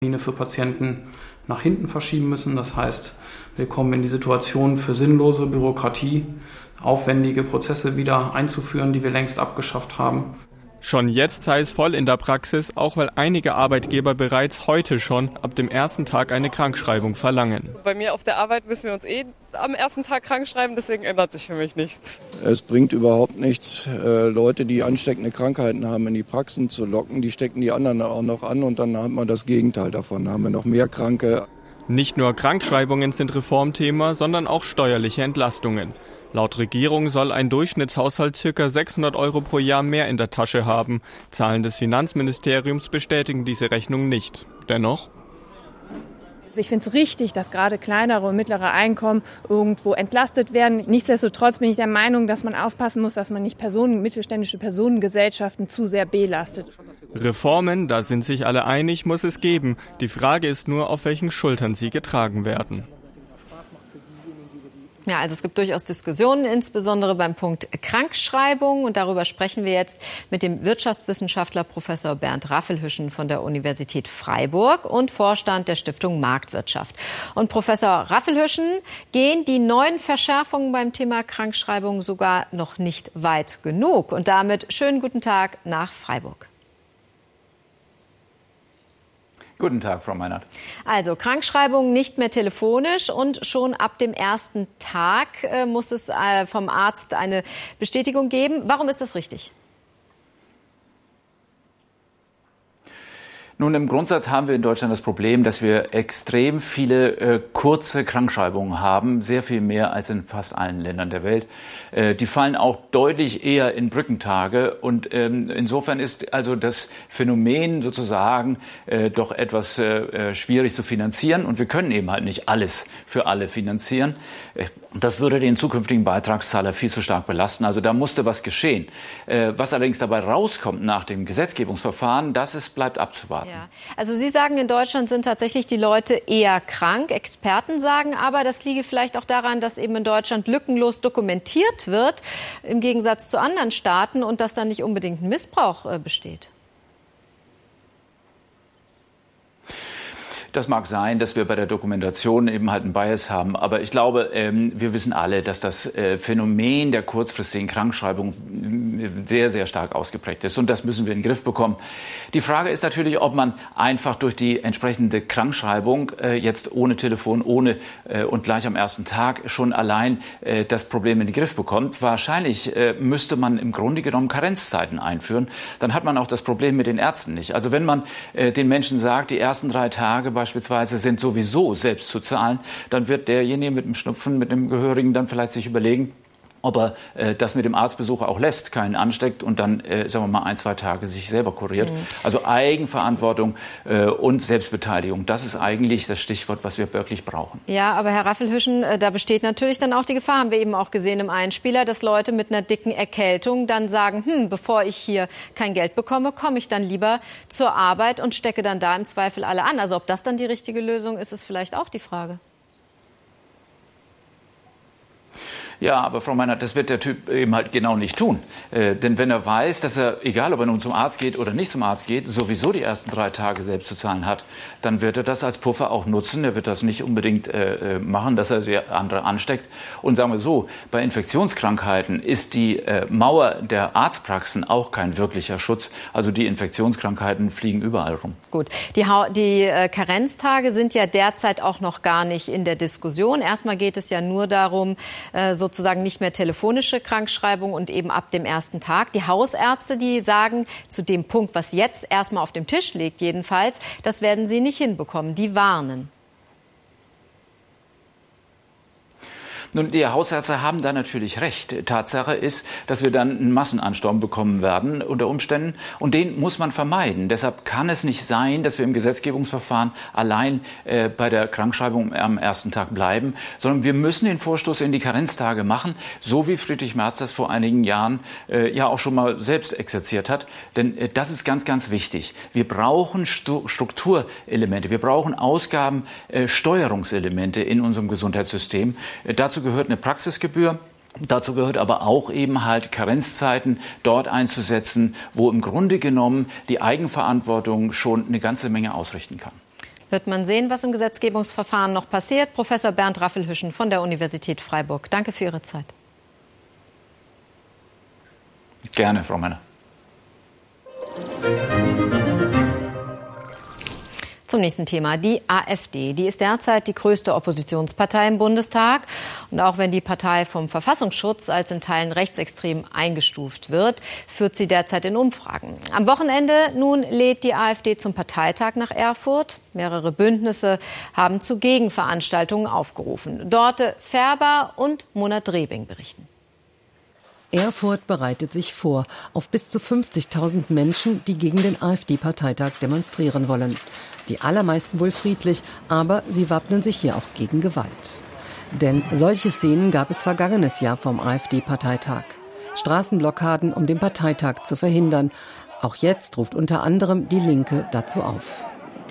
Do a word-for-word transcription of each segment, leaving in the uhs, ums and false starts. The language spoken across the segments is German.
für Patienten nach hinten verschieben müssen. Das heißt, wir kommen in die Situation, für sinnlose Bürokratie aufwendige Prozesse wieder einzuführen, die wir längst abgeschafft haben. Schon jetzt sei es voll in der Praxis, auch weil einige Arbeitgeber bereits heute schon ab dem ersten Tag eine Krankschreibung verlangen. Bei mir auf der Arbeit müssen wir uns eh am ersten Tag krank schreiben, deswegen ändert sich für mich nichts. Es bringt überhaupt nichts, äh, Leute, die ansteckende Krankheiten haben, in die Praxen zu locken. Die stecken die anderen auch noch an und dann hat man das Gegenteil davon. Dann haben wir noch mehr Kranke. Nicht nur Krankschreibungen sind Reformthema, sondern auch steuerliche Entlastungen. Laut Regierung soll ein Durchschnittshaushalt ca. sechshundert Euro pro Jahr mehr in der Tasche haben. Zahlen des Finanzministeriums bestätigen diese Rechnung nicht. Dennoch? Ich finde es richtig, dass gerade kleinere und mittlere Einkommen irgendwo entlastet werden. Nichtsdestotrotz bin ich der Meinung, dass man aufpassen muss, dass man nicht Personen, mittelständische Personengesellschaften zu sehr belastet. Reformen, da sind sich alle einig, muss es geben. Die Frage ist nur, auf welchen Schultern sie getragen werden. Ja, also es gibt durchaus Diskussionen, insbesondere beim Punkt Krankschreibung. Und darüber sprechen wir jetzt mit dem Wirtschaftswissenschaftler Professor Bernd Raffelhüschen von der Universität Freiburg und Vorstand der Stiftung Marktwirtschaft. Und Professor Raffelhüschen, gehen die neuen Verschärfungen beim Thema Krankschreibung sogar noch nicht weit genug? Und damit schönen guten Tag nach Freiburg. Guten Tag, Frau Meinert. Also Krankschreibung nicht mehr telefonisch und schon ab dem ersten Tag äh, muss es äh, vom Arzt eine Bestätigung geben. Warum ist das richtig? Nun, im Grundsatz haben wir in Deutschland das Problem, dass wir extrem viele äh, kurze Krankschreibungen haben, sehr viel mehr als in fast allen Ländern der Welt. Äh, die fallen auch deutlich eher in Brückentage und ähm, insofern ist also das Phänomen sozusagen äh, doch etwas äh, schwierig zu finanzieren und wir können eben halt nicht alles für alle finanzieren. Äh, das würde den zukünftigen Beitragszahler viel zu stark belasten. Also da musste was geschehen. Äh, was allerdings dabei rauskommt nach dem Gesetzgebungsverfahren, das ist, bleibt abzuwarten. Ja. Also Sie sagen, in Deutschland sind tatsächlich die Leute eher krank. Experten sagen aber, das liege vielleicht auch daran, dass eben in Deutschland lückenlos dokumentiert wird, im Gegensatz zu anderen Staaten, und dass da nicht unbedingt ein Missbrauch äh, besteht. Das mag sein, dass wir bei der Dokumentation eben halt einen Bias haben. Aber ich glaube, ähm, wir wissen alle, dass das äh, Phänomen der kurzfristigen Krankschreibung sehr, sehr stark ausgeprägt ist. Und das müssen wir in den Griff bekommen. Die Frage ist natürlich, ob man einfach durch die entsprechende Krankschreibung äh, jetzt ohne Telefon, ohne äh, und gleich am ersten Tag schon allein äh, das Problem in den Griff bekommt. Wahrscheinlich äh, müsste man im Grunde genommen Karenzzeiten einführen. Dann hat man auch das Problem mit den Ärzten nicht. Also wenn man äh, den Menschen sagt, die ersten drei Tage beispielsweise sind sowieso selbst zu zahlen, dann wird derjenige mit dem Schnupfen, mit dem Gehörigen dann vielleicht sich überlegen, ob er äh, das mit dem Arztbesuch auch lässt, keinen ansteckt und dann, äh, sagen wir mal, ein, zwei Tage sich selber kuriert. Mhm. Also Eigenverantwortung äh, und Selbstbeteiligung, das ist eigentlich das Stichwort, was wir wirklich brauchen. Ja, aber Herr Raffelhüschen, äh, da besteht natürlich dann auch die Gefahr, haben wir eben auch gesehen im Einspieler, dass Leute mit einer dicken Erkältung dann sagen, hm, bevor ich hier kein Geld bekomme, komme ich dann lieber zur Arbeit und stecke dann da im Zweifel alle an. Also ob das dann die richtige Lösung ist, ist vielleicht auch die Frage. Ja, aber Frau Meinert, das wird der Typ eben halt genau nicht tun. Äh, denn wenn er weiß, dass er, egal ob er nun zum Arzt geht oder nicht zum Arzt geht, sowieso die ersten drei Tage selbst zu zahlen hat, dann wird er das als Puffer auch nutzen. Er wird das nicht unbedingt äh, machen, dass er die andere ansteckt. Und sagen wir so, bei Infektionskrankheiten ist die äh, Mauer der Arztpraxen auch kein wirklicher Schutz. Also die Infektionskrankheiten fliegen überall rum. Gut, die, ha- die äh, Karenztage sind ja derzeit auch noch gar nicht in der Diskussion. Erstmal geht es ja nur darum, äh, so sozusagen nicht mehr telefonische Krankschreibung und eben ab dem ersten Tag. Die Hausärzte, die sagen zu dem Punkt, was jetzt erstmal auf dem Tisch liegt jedenfalls, das werden sie nicht hinbekommen. Die warnen. Nun, die Hausärzte haben da natürlich recht. Tatsache ist, dass wir dann einen Massenansturm bekommen werden unter Umständen. Und den muss man vermeiden. Deshalb kann es nicht sein, dass wir im Gesetzgebungsverfahren allein äh, bei der Krankschreibung am ersten Tag bleiben, sondern wir müssen den Vorstoß in die Karenztage machen, so wie Friedrich Merz das vor einigen Jahren äh, ja auch schon mal selbst exerziert hat. Denn äh, das ist ganz, ganz wichtig. Wir brauchen Stu- Strukturelemente, wir brauchen Ausgabensteuerungselemente äh, in unserem Gesundheitssystem. Äh, dazu gehört eine Praxisgebühr. Dazu gehört aber auch eben halt Karenzzeiten dort einzusetzen, wo im Grunde genommen die Eigenverantwortung schon eine ganze Menge ausrichten kann. Wird man sehen, was im Gesetzgebungsverfahren noch passiert. Professor Bernd Raffelhüschen von der Universität Freiburg. Danke für Ihre Zeit. Gerne, Frau Männer. Zum nächsten Thema. Die AfD, die ist derzeit die größte Oppositionspartei im Bundestag. Und auch wenn die Partei vom Verfassungsschutz als in Teilen rechtsextrem eingestuft wird, führt sie derzeit in Umfragen. Am Wochenende nun lädt die AfD zum Parteitag nach Erfurt. Mehrere Bündnisse haben zu Gegenveranstaltungen aufgerufen. Dorte Färber und Mona Drebing berichten. Erfurt bereitet sich vor auf bis zu fünfzigtausend Menschen, die gegen den AfD-Parteitag demonstrieren wollen. Die allermeisten wohl friedlich, aber sie wappnen sich hier auch gegen Gewalt. Denn solche Szenen gab es vergangenes Jahr vom AfD-Parteitag. Straßenblockaden, um den Parteitag zu verhindern. Auch jetzt ruft unter anderem die Linke dazu auf.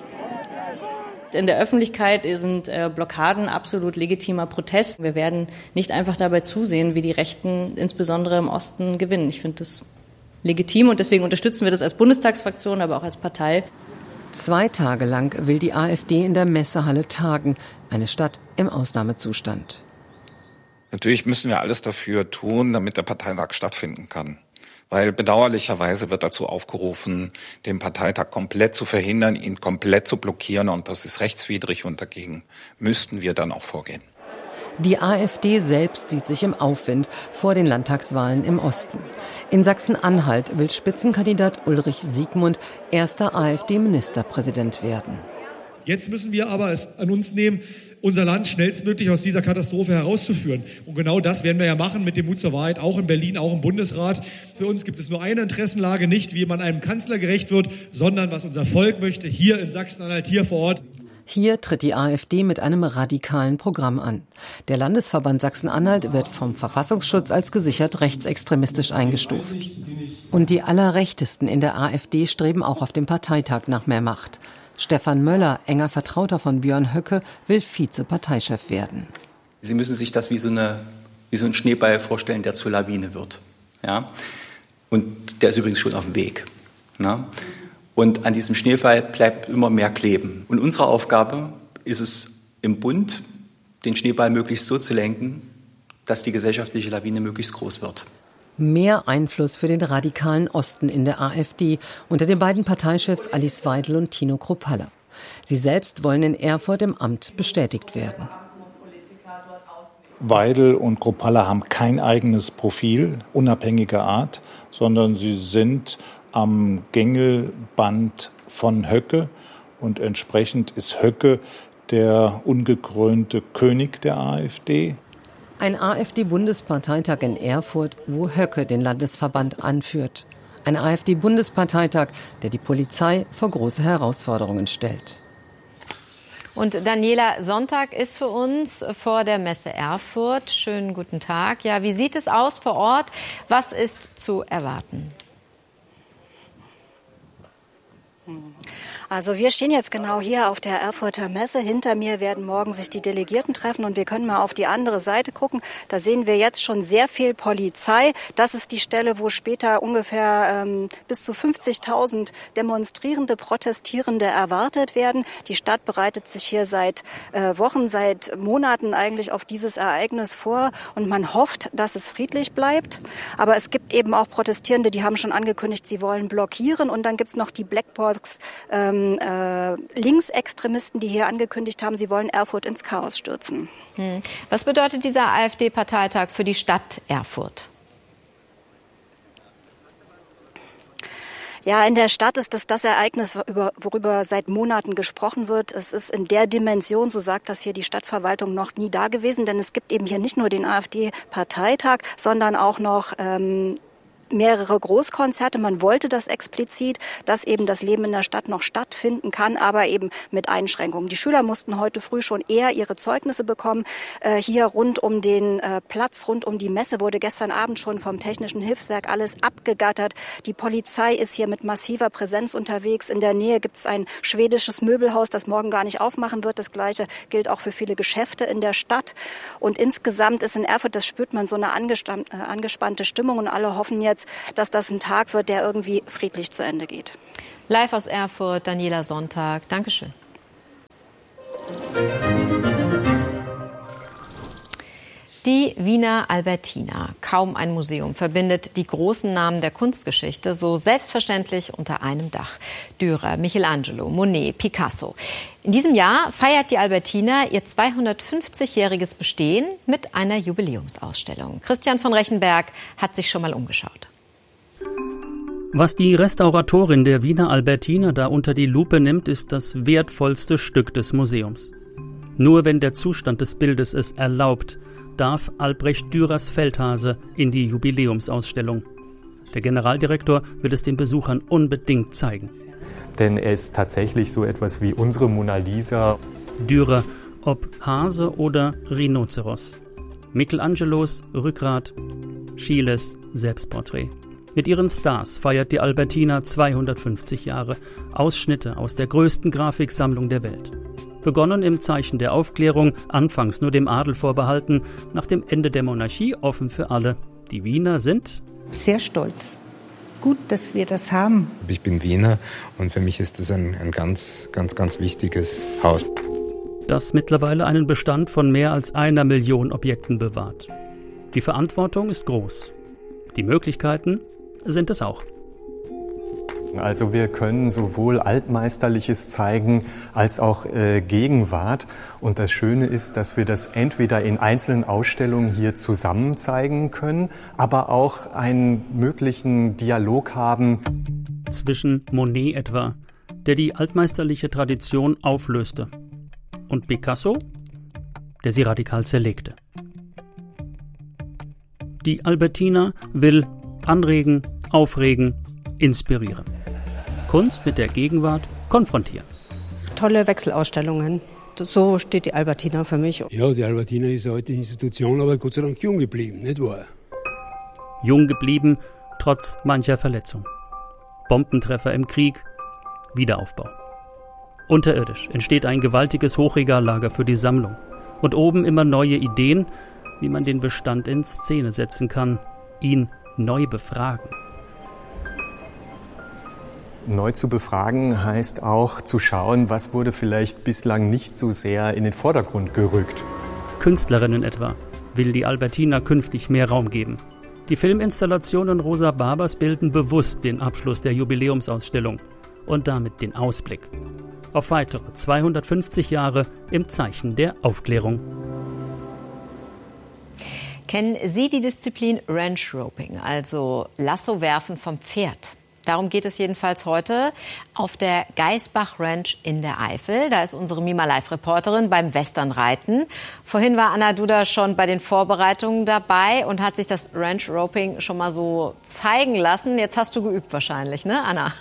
In der Öffentlichkeit sind äh, Blockaden absolut legitimer Protest. Wir werden nicht einfach dabei zusehen, wie die Rechten insbesondere im Osten gewinnen. Ich finde das legitim und deswegen unterstützen wir das als Bundestagsfraktion, aber auch als Partei. Zwei Tage lang will die AfD in der Messehalle tagen, eine Stadt im Ausnahmezustand. Natürlich müssen wir alles dafür tun, damit der Parteitag stattfinden kann. Weil bedauerlicherweise wird dazu aufgerufen, den Parteitag komplett zu verhindern, ihn komplett zu blockieren. Und das ist rechtswidrig und dagegen müssten wir dann auch vorgehen. Die AfD selbst sieht sich im Aufwind vor den Landtagswahlen im Osten. In Sachsen-Anhalt will Spitzenkandidat Ulrich Siegmund erster AfD-Ministerpräsident werden. Jetzt müssen wir aber es an uns nehmen, unser Land schnellstmöglich aus dieser Katastrophe herauszuführen. Und genau das werden wir ja machen mit dem Mut zur Wahrheit, auch in Berlin, auch im Bundesrat. Für uns gibt es nur eine Interessenlage, nicht wie man einem Kanzler gerecht wird, sondern was unser Volk möchte, hier in Sachsen-Anhalt, hier vor Ort. Hier tritt die AfD mit einem radikalen Programm an. Der Landesverband Sachsen-Anhalt wird vom Verfassungsschutz als gesichert rechtsextremistisch eingestuft. Und die Allerrechtesten in der AfD streben auch auf dem Parteitag nach mehr Macht. Stefan Möller, enger Vertrauter von Björn Höcke, will Vize-Parteichef werden. Sie müssen sich das wie so, eine, wie so ein Schneeball vorstellen, der zur Lawine wird. Ja? Und der ist übrigens schon auf dem Weg. Na? Und an diesem Schneeball bleibt immer mehr kleben. Und unsere Aufgabe ist es im Bund, den Schneeball möglichst so zu lenken, dass die gesellschaftliche Lawine möglichst groß wird. Mehr Einfluss für den radikalen Osten in der AfD unter den beiden Parteichefs Alice Weidel und Tino Kruppalla. Sie selbst wollen in Erfurt im Amt bestätigt werden. Weidel und Kruppalla haben kein eigenes Profil unabhängiger Art, sondern sie sind am Gängelband von Höcke und entsprechend ist Höcke der ungekrönte König der AfD. Ein AfD-Bundesparteitag in Erfurt, wo Höcke den Landesverband anführt. Ein AfD-Bundesparteitag, der die Polizei vor große Herausforderungen stellt. Und Daniela Sonntag ist für uns vor der Messe Erfurt. Schönen guten Tag. Ja, wie sieht es aus vor Ort? Was ist zu erwarten? Also wir stehen jetzt genau hier auf der Erfurter Messe. Hinter mir werden morgen sich die Delegierten treffen und wir können mal auf die andere Seite gucken. Da sehen wir jetzt schon sehr viel Polizei. Das ist die Stelle, wo später ungefähr ähm, bis zu fünfzigtausend Demonstrierende, Protestierende erwartet werden. Die Stadt bereitet sich hier seit äh, Wochen, seit Monaten eigentlich auf dieses Ereignis vor und man hofft, dass es friedlich bleibt. Aber es gibt eben auch Protestierende, die haben schon angekündigt, sie wollen blockieren und dann gibt es noch die Blackbox ähm, Äh, Linksextremisten, die hier angekündigt haben, sie wollen Erfurt ins Chaos stürzen. Hm. Was bedeutet dieser AfD-Parteitag für die Stadt Erfurt? Ja, in der Stadt ist das das Ereignis, worüber seit Monaten gesprochen wird. Es ist in der Dimension, so sagt das hier die Stadtverwaltung, noch nie da gewesen. Denn es gibt eben hier nicht nur den AfD-Parteitag, sondern auch noch ähm, mehrere Großkonzerte. Man wollte das explizit, dass eben das Leben in der Stadt noch stattfinden kann, aber eben mit Einschränkungen. Die Schüler mussten heute früh schon eher ihre Zeugnisse bekommen. Äh, hier rund um den äh, Platz, rund um die Messe wurde gestern Abend schon vom Technischen Hilfswerk alles abgegattert. Die Polizei ist hier mit massiver Präsenz unterwegs. In der Nähe gibt es ein schwedisches Möbelhaus, das morgen gar nicht aufmachen wird. Das Gleiche gilt auch für viele Geschäfte in der Stadt. Und insgesamt ist in Erfurt, das spürt man, so eine angespann- äh, angespannte Stimmung und alle hoffen jetzt, dass das ein Tag wird, der irgendwie friedlich zu Ende geht. Live aus Erfurt, Daniela Sonntag. Dankeschön. Die Wiener Albertina. Kaum ein Museum verbindet die großen Namen der Kunstgeschichte so selbstverständlich unter einem Dach. Dürer, Michelangelo, Monet, Picasso. In diesem Jahr feiert die Albertina ihr zweihundertfünfzigjähriges Bestehen mit einer Jubiläumsausstellung. Christian von Rechenberg hat sich schon mal umgeschaut. Was die Restauratorin der Wiener Albertina da unter die Lupe nimmt, ist das wertvollste Stück des Museums. Nur wenn der Zustand des Bildes es erlaubt, darf Albrecht Dürers Feldhase in die Jubiläumsausstellung. Der Generaldirektor will es den Besuchern unbedingt zeigen. Denn er ist tatsächlich so etwas wie unsere Mona Lisa. Dürer, ob Hase oder Rhinoceros. Michelangelos Rückgrat, Schiles Selbstporträt. Mit ihren Stars feiert die Albertina zweihundertfünfzig Jahre. Ausschnitte aus der größten Grafiksammlung der Welt. Begonnen im Zeichen der Aufklärung, anfangs nur dem Adel vorbehalten, nach dem Ende der Monarchie offen für alle. Die Wiener sind sehr stolz. Gut, dass wir das haben. Ich bin Wiener und für mich ist es ein, ein ganz, ganz, ganz wichtiges Haus. Das mittlerweile einen Bestand von mehr als einer Million Objekten bewahrt. Die Verantwortung ist groß. Die Möglichkeiten sind es auch. Also wir können sowohl Altmeisterliches zeigen als auch äh, Gegenwart. Und das Schöne ist, dass wir das entweder in einzelnen Ausstellungen hier zusammen zeigen können, aber auch einen möglichen Dialog haben. Zwischen Monet etwa, der die altmeisterliche Tradition auflöste, und Picasso, der sie radikal zerlegte. Die Albertina will anregen, aufregen, inspirieren. Kunst mit der Gegenwart konfrontieren. Tolle Wechselausstellungen. So steht die Albertina für mich. Ja, die Albertina ist eine alte Institution, aber Gott sei Dank jung geblieben, nicht wahr? Jung geblieben, trotz mancher Verletzung. Bombentreffer im Krieg, Wiederaufbau. Unterirdisch entsteht ein gewaltiges Hochregallager für die Sammlung. Und oben immer neue Ideen, wie man den Bestand in Szene setzen kann, ihn neu befragen. Neu zu befragen heißt auch zu schauen, was wurde vielleicht bislang nicht so sehr in den Vordergrund gerückt. Künstlerinnen etwa will die Albertina künftig mehr Raum geben. Die Filminstallationen Rosa Barbers bilden bewusst den Abschluss der Jubiläumsausstellung und damit den Ausblick auf weitere zweihundertfünfzig Jahre im Zeichen der Aufklärung. Kennen Sie die Disziplin Ranch Roping, also Lassowerfen vom Pferd? Darum geht es jedenfalls heute auf der Geisbach Ranch in der Eifel. Da ist unsere Mima Live-Reporterin beim Westernreiten. Vorhin war Anna Duda schon bei den Vorbereitungen dabei und hat sich das Ranch Roping schon mal so zeigen lassen. Jetzt hast du geübt wahrscheinlich, ne, Anna?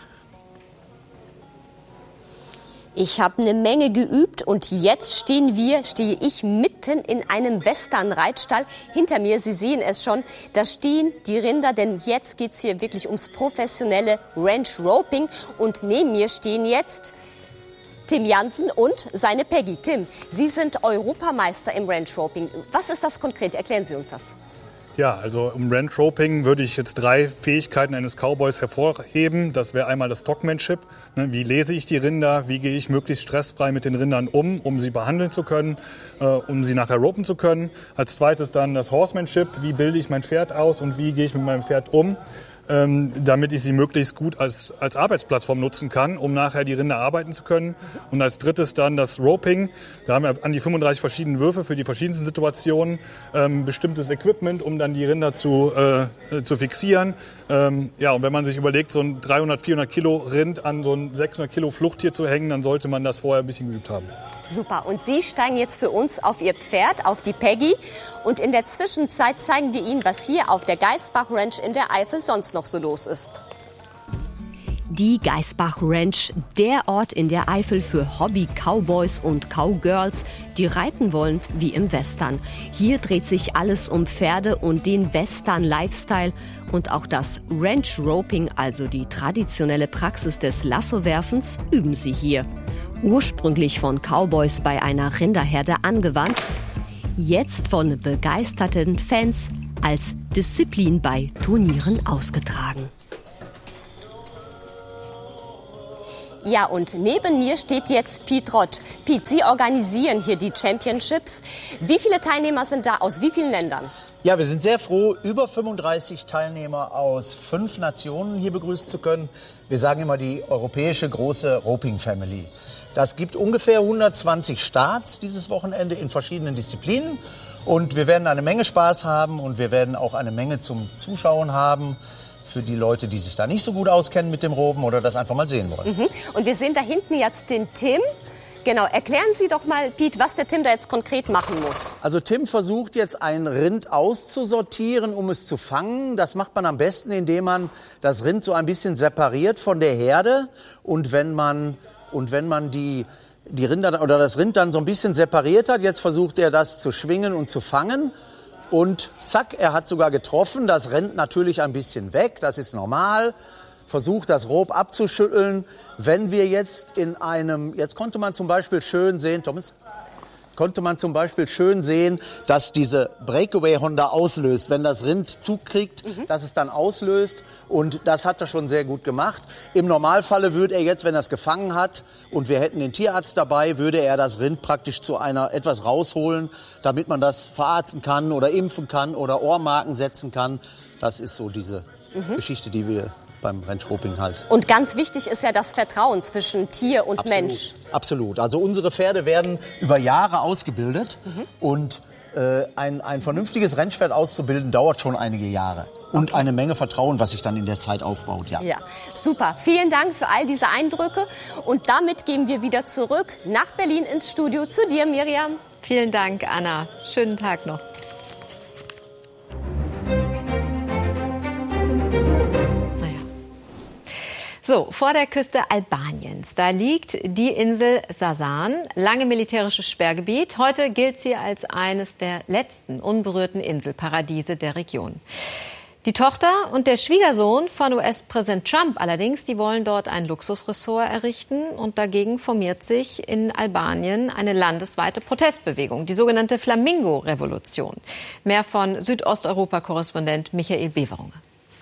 Ich habe eine Menge geübt und jetzt stehen wir, stehe ich mitten in einem Western-Reitstall. Hinter mir, Sie sehen es schon, da stehen die Rinder, denn jetzt geht's hier wirklich ums professionelle Ranch-Roping. Und neben mir stehen jetzt Tim Jansen und seine Peggy. Tim, Sie sind Europameister im Ranch-Roping. Was ist das konkret? Erklären Sie uns das. Ja, also im Ranch-Roping würde ich jetzt drei Fähigkeiten eines Cowboys hervorheben. Das wäre einmal das Stockmanship. Wie lese ich die Rinder? Wie gehe ich möglichst stressfrei mit den Rindern um, um sie behandeln zu können, äh, um sie nachher ropen zu können? Als zweites dann das Horsemanship. Wie bilde ich mein Pferd aus und wie gehe ich mit meinem Pferd um, ähm, damit ich sie möglichst gut als, als Arbeitsplattform nutzen kann, um nachher die Rinder arbeiten zu können. Und als drittes dann das Roping. Da haben wir an die fünfunddreißig verschiedenen Würfe für die verschiedensten Situationen, ähm, bestimmtes Equipment, um dann die Rinder zu, äh, zu fixieren. Ähm, ja, und wenn man sich überlegt, so ein dreihundert, vierhundert Kilo Rind an so ein sechshundert Kilo Fluchttier zu hängen, dann sollte man das vorher ein bisschen geübt haben. Super. Und Sie steigen jetzt für uns auf Ihr Pferd, auf die Peggy. Und in der Zwischenzeit zeigen wir Ihnen, was hier auf der Geisbach Ranch in der Eifel sonst noch so los ist. Die Geisbach Ranch, der Ort in der Eifel für Hobby-Cowboys und Cowgirls, die reiten wollen wie im Western. Hier dreht sich alles um Pferde und den Western-Lifestyle. Und auch das Ranch-Roping, also die traditionelle Praxis des Lassowerfens, üben sie hier. Ursprünglich von Cowboys bei einer Rinderherde angewandt, jetzt von begeisterten Fans als Disziplin bei Turnieren ausgetragen. Ja, und neben mir steht jetzt Piet Rott. Piet, Sie organisieren hier die Championships. Wie viele Teilnehmer sind da aus wie vielen Ländern? Ja, wir sind sehr froh, über fünfunddreißig Teilnehmer aus fünf Nationen hier begrüßen zu können. Wir sagen immer die europäische große Roping Family. Das gibt ungefähr hundertzwanzig Starts dieses Wochenende in verschiedenen Disziplinen. Und wir werden eine Menge Spaß haben und wir werden auch eine Menge zum Zuschauen haben. Für die Leute, die sich da nicht so gut auskennen mit dem Roben oder das einfach mal sehen wollen. Mhm. Und wir sehen da hinten jetzt den Tim. Genau, erklären Sie doch mal, Piet, was der Tim da jetzt konkret machen muss. Also Tim versucht jetzt ein Rind auszusortieren, um es zu fangen. Das macht man am besten, indem man das Rind so ein bisschen separiert von der Herde. Und wenn man, und wenn man die, die Rinder oder das Rind dann so ein bisschen separiert hat, jetzt versucht er das zu schwingen und zu fangen. Und zack, er hat sogar getroffen. Das rennt natürlich ein bisschen weg, das ist normal. Versucht das Rob abzuschütteln. Wenn wir jetzt in einem, jetzt konnte man zum Beispiel schön sehen, Thomas, konnte man zum Beispiel schön sehen, dass diese Breakaway-Honda auslöst. Wenn das Rind Zug kriegt, mhm. dass es dann auslöst. Und das hat er schon sehr gut gemacht. Im Normalfalle würde er jetzt, wenn er es gefangen hat und wir hätten den Tierarzt dabei, würde er das Rind praktisch zu einer etwas rausholen, damit man das verarzten kann oder impfen kann oder Ohrmarken setzen kann. Das ist so diese mhm. Geschichte, die wir beim Rennschroping halt. Und ganz wichtig ist ja das Vertrauen zwischen Tier und Absolut. Mensch. Absolut. Also unsere Pferde werden über Jahre ausgebildet mhm. und äh, ein, ein vernünftiges Rennpferd auszubilden dauert schon einige Jahre. Und okay. eine Menge Vertrauen, was sich dann in der Zeit aufbaut. Ja. ja, super. Vielen Dank für all diese Eindrücke. Und damit gehen wir wieder zurück nach Berlin ins Studio zu dir, Miriam. Vielen Dank, Anna. Schönen Tag noch. So, vor der Küste Albaniens, da liegt die Insel Sasan, lange militärisches Sperrgebiet. Heute gilt sie als eines der letzten unberührten Inselparadiese der Region. Die Tochter und der Schwiegersohn von U S-Präsident Trump allerdings, die wollen dort ein Luxusressort errichten. Und dagegen formiert sich in Albanien eine landesweite Protestbewegung, die sogenannte Flamingo-Revolution. Mehr von Südosteuropa-Korrespondent Michael Beverunger.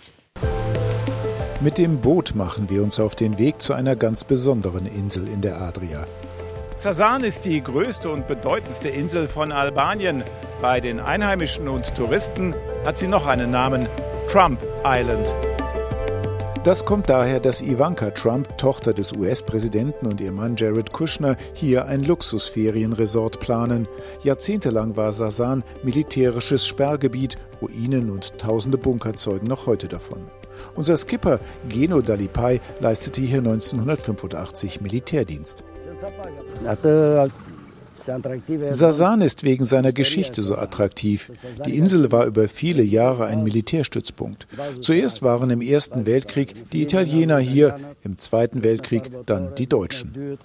Mit dem Boot machen wir uns auf den Weg zu einer ganz besonderen Insel in der Adria. Sasan ist die größte und bedeutendste Insel von Albanien. Bei den Einheimischen und Touristen hat sie noch einen Namen: Trump Island. Das kommt daher, dass Ivanka Trump, Tochter des U S-Präsidenten, und ihr Mann Jared Kushner hier ein Luxusferienresort planen. Jahrzehntelang war Sasan militärisches Sperrgebiet, Ruinen und tausende Bunker zeugen noch heute davon. Unser Skipper Geno Dalipai leistete hier neunzehnhundertfünfundachtzig Militärdienst. Sasan ist wegen seiner Geschichte so attraktiv. Die Insel war über viele Jahre ein Militärstützpunkt. Zuerst waren im Ersten Weltkrieg die Italiener hier, im Zweiten Weltkrieg dann die Deutschen.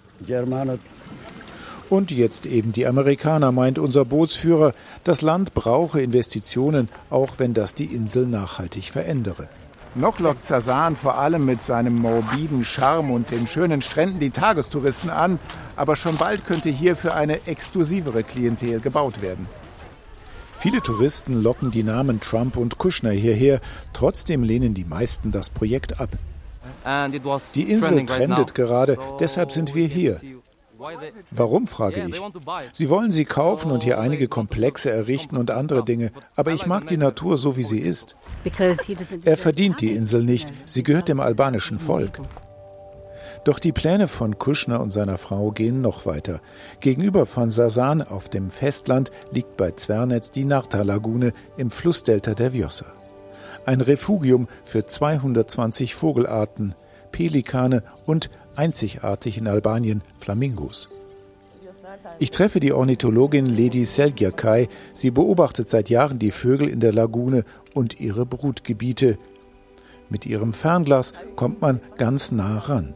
Und jetzt eben die Amerikaner, meint unser Bootsführer. Das Land brauche Investitionen, auch wenn das die Insel nachhaltig verändere. Noch lockt Sasan vor allem mit seinem morbiden Charme und den schönen Stränden die Tagestouristen an. Aber schon bald könnte hier für eine exklusivere Klientel gebaut werden. Viele Touristen locken die Namen Trump und Kushner hierher. Trotzdem lehnen die meisten das Projekt ab. Die Insel trendet gerade, deshalb sind wir hier. Warum, frage ich. Sie wollen sie kaufen und hier einige Komplexe errichten und andere Dinge. Aber ich mag die Natur so, wie sie ist. Er verdient die Insel nicht. Sie gehört dem albanischen Volk. Doch die Pläne von Kushner und seiner Frau gehen noch weiter. Gegenüber von Sasan auf dem Festland liegt bei Zvernec die Narta-Lagune im Flussdelta der Vjosa. Ein Refugium für zweihundertzwanzig Vogelarten, Pelikane und einzigartig in Albanien Flamingos. Ich treffe die Ornithologin Ledi Selgiakai. Sie beobachtet seit Jahren die Vögel in der Lagune und ihre Brutgebiete. Mit ihrem Fernglas kommt man ganz nah ran.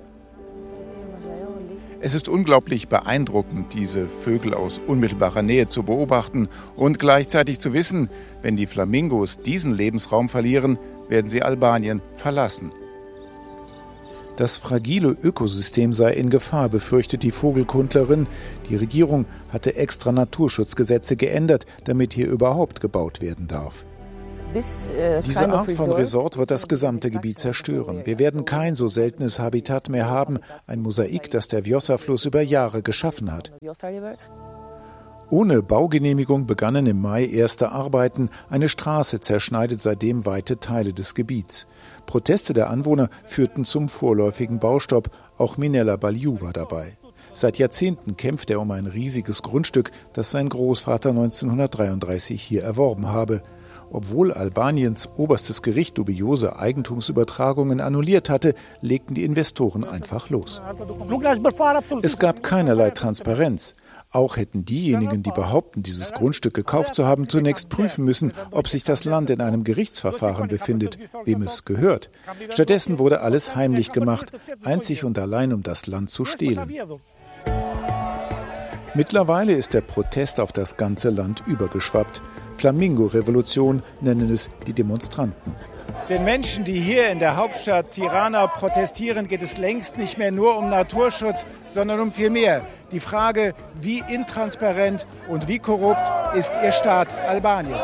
Es ist unglaublich beeindruckend, diese Vögel aus unmittelbarer Nähe zu beobachten und gleichzeitig zu wissen, wenn die Flamingos diesen Lebensraum verlieren, werden sie Albanien verlassen. Das fragile Ökosystem sei in Gefahr, befürchtet die Vogelkundlerin. Die Regierung hatte extra Naturschutzgesetze geändert, damit hier überhaupt gebaut werden darf. Diese Art von Resort wird das gesamte Gebiet zerstören. Wir werden kein so seltenes Habitat mehr haben, ein Mosaik, das der Vjosa-Fluss über Jahre geschaffen hat. Ohne Baugenehmigung begannen im Mai erste Arbeiten. Eine Straße zerschneidet seitdem weite Teile des Gebiets. Proteste der Anwohner führten zum vorläufigen Baustopp. Auch Minella Baliu war dabei. Seit Jahrzehnten kämpft er um ein riesiges Grundstück, das sein Großvater neunzehnhundertdreiunddreißig hier erworben habe. Obwohl Albaniens oberstes Gericht dubiose Eigentumsübertragungen annulliert hatte, legten die Investoren einfach los. Es gab keinerlei Transparenz. Auch hätten diejenigen, die behaupten, dieses Grundstück gekauft zu haben, zunächst prüfen müssen, ob sich das Land in einem Gerichtsverfahren befindet, wem es gehört. Stattdessen wurde alles heimlich gemacht, einzig und allein, um das Land zu stehlen. Mittlerweile ist der Protest auf das ganze Land übergeschwappt. Flamingo-Revolution nennen es die Demonstranten. Den Menschen, die hier in der Hauptstadt Tirana protestieren, geht es längst nicht mehr nur um Naturschutz, sondern um viel mehr. Die Frage, wie intransparent und wie korrupt ist ihr Staat Albanien?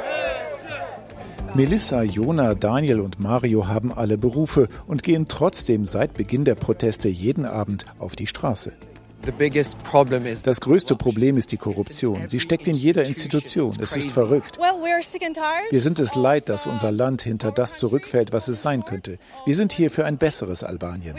Melissa, Jona, Daniel und Mario haben alle Berufe und gehen trotzdem seit Beginn der Proteste jeden Abend auf die Straße. Das größte Problem ist die Korruption. Sie steckt in jeder Institution. Es ist verrückt. Wir sind es leid, dass unser Land hinter das zurückfällt, was es sein könnte. Wir sind hier für ein besseres Albanien.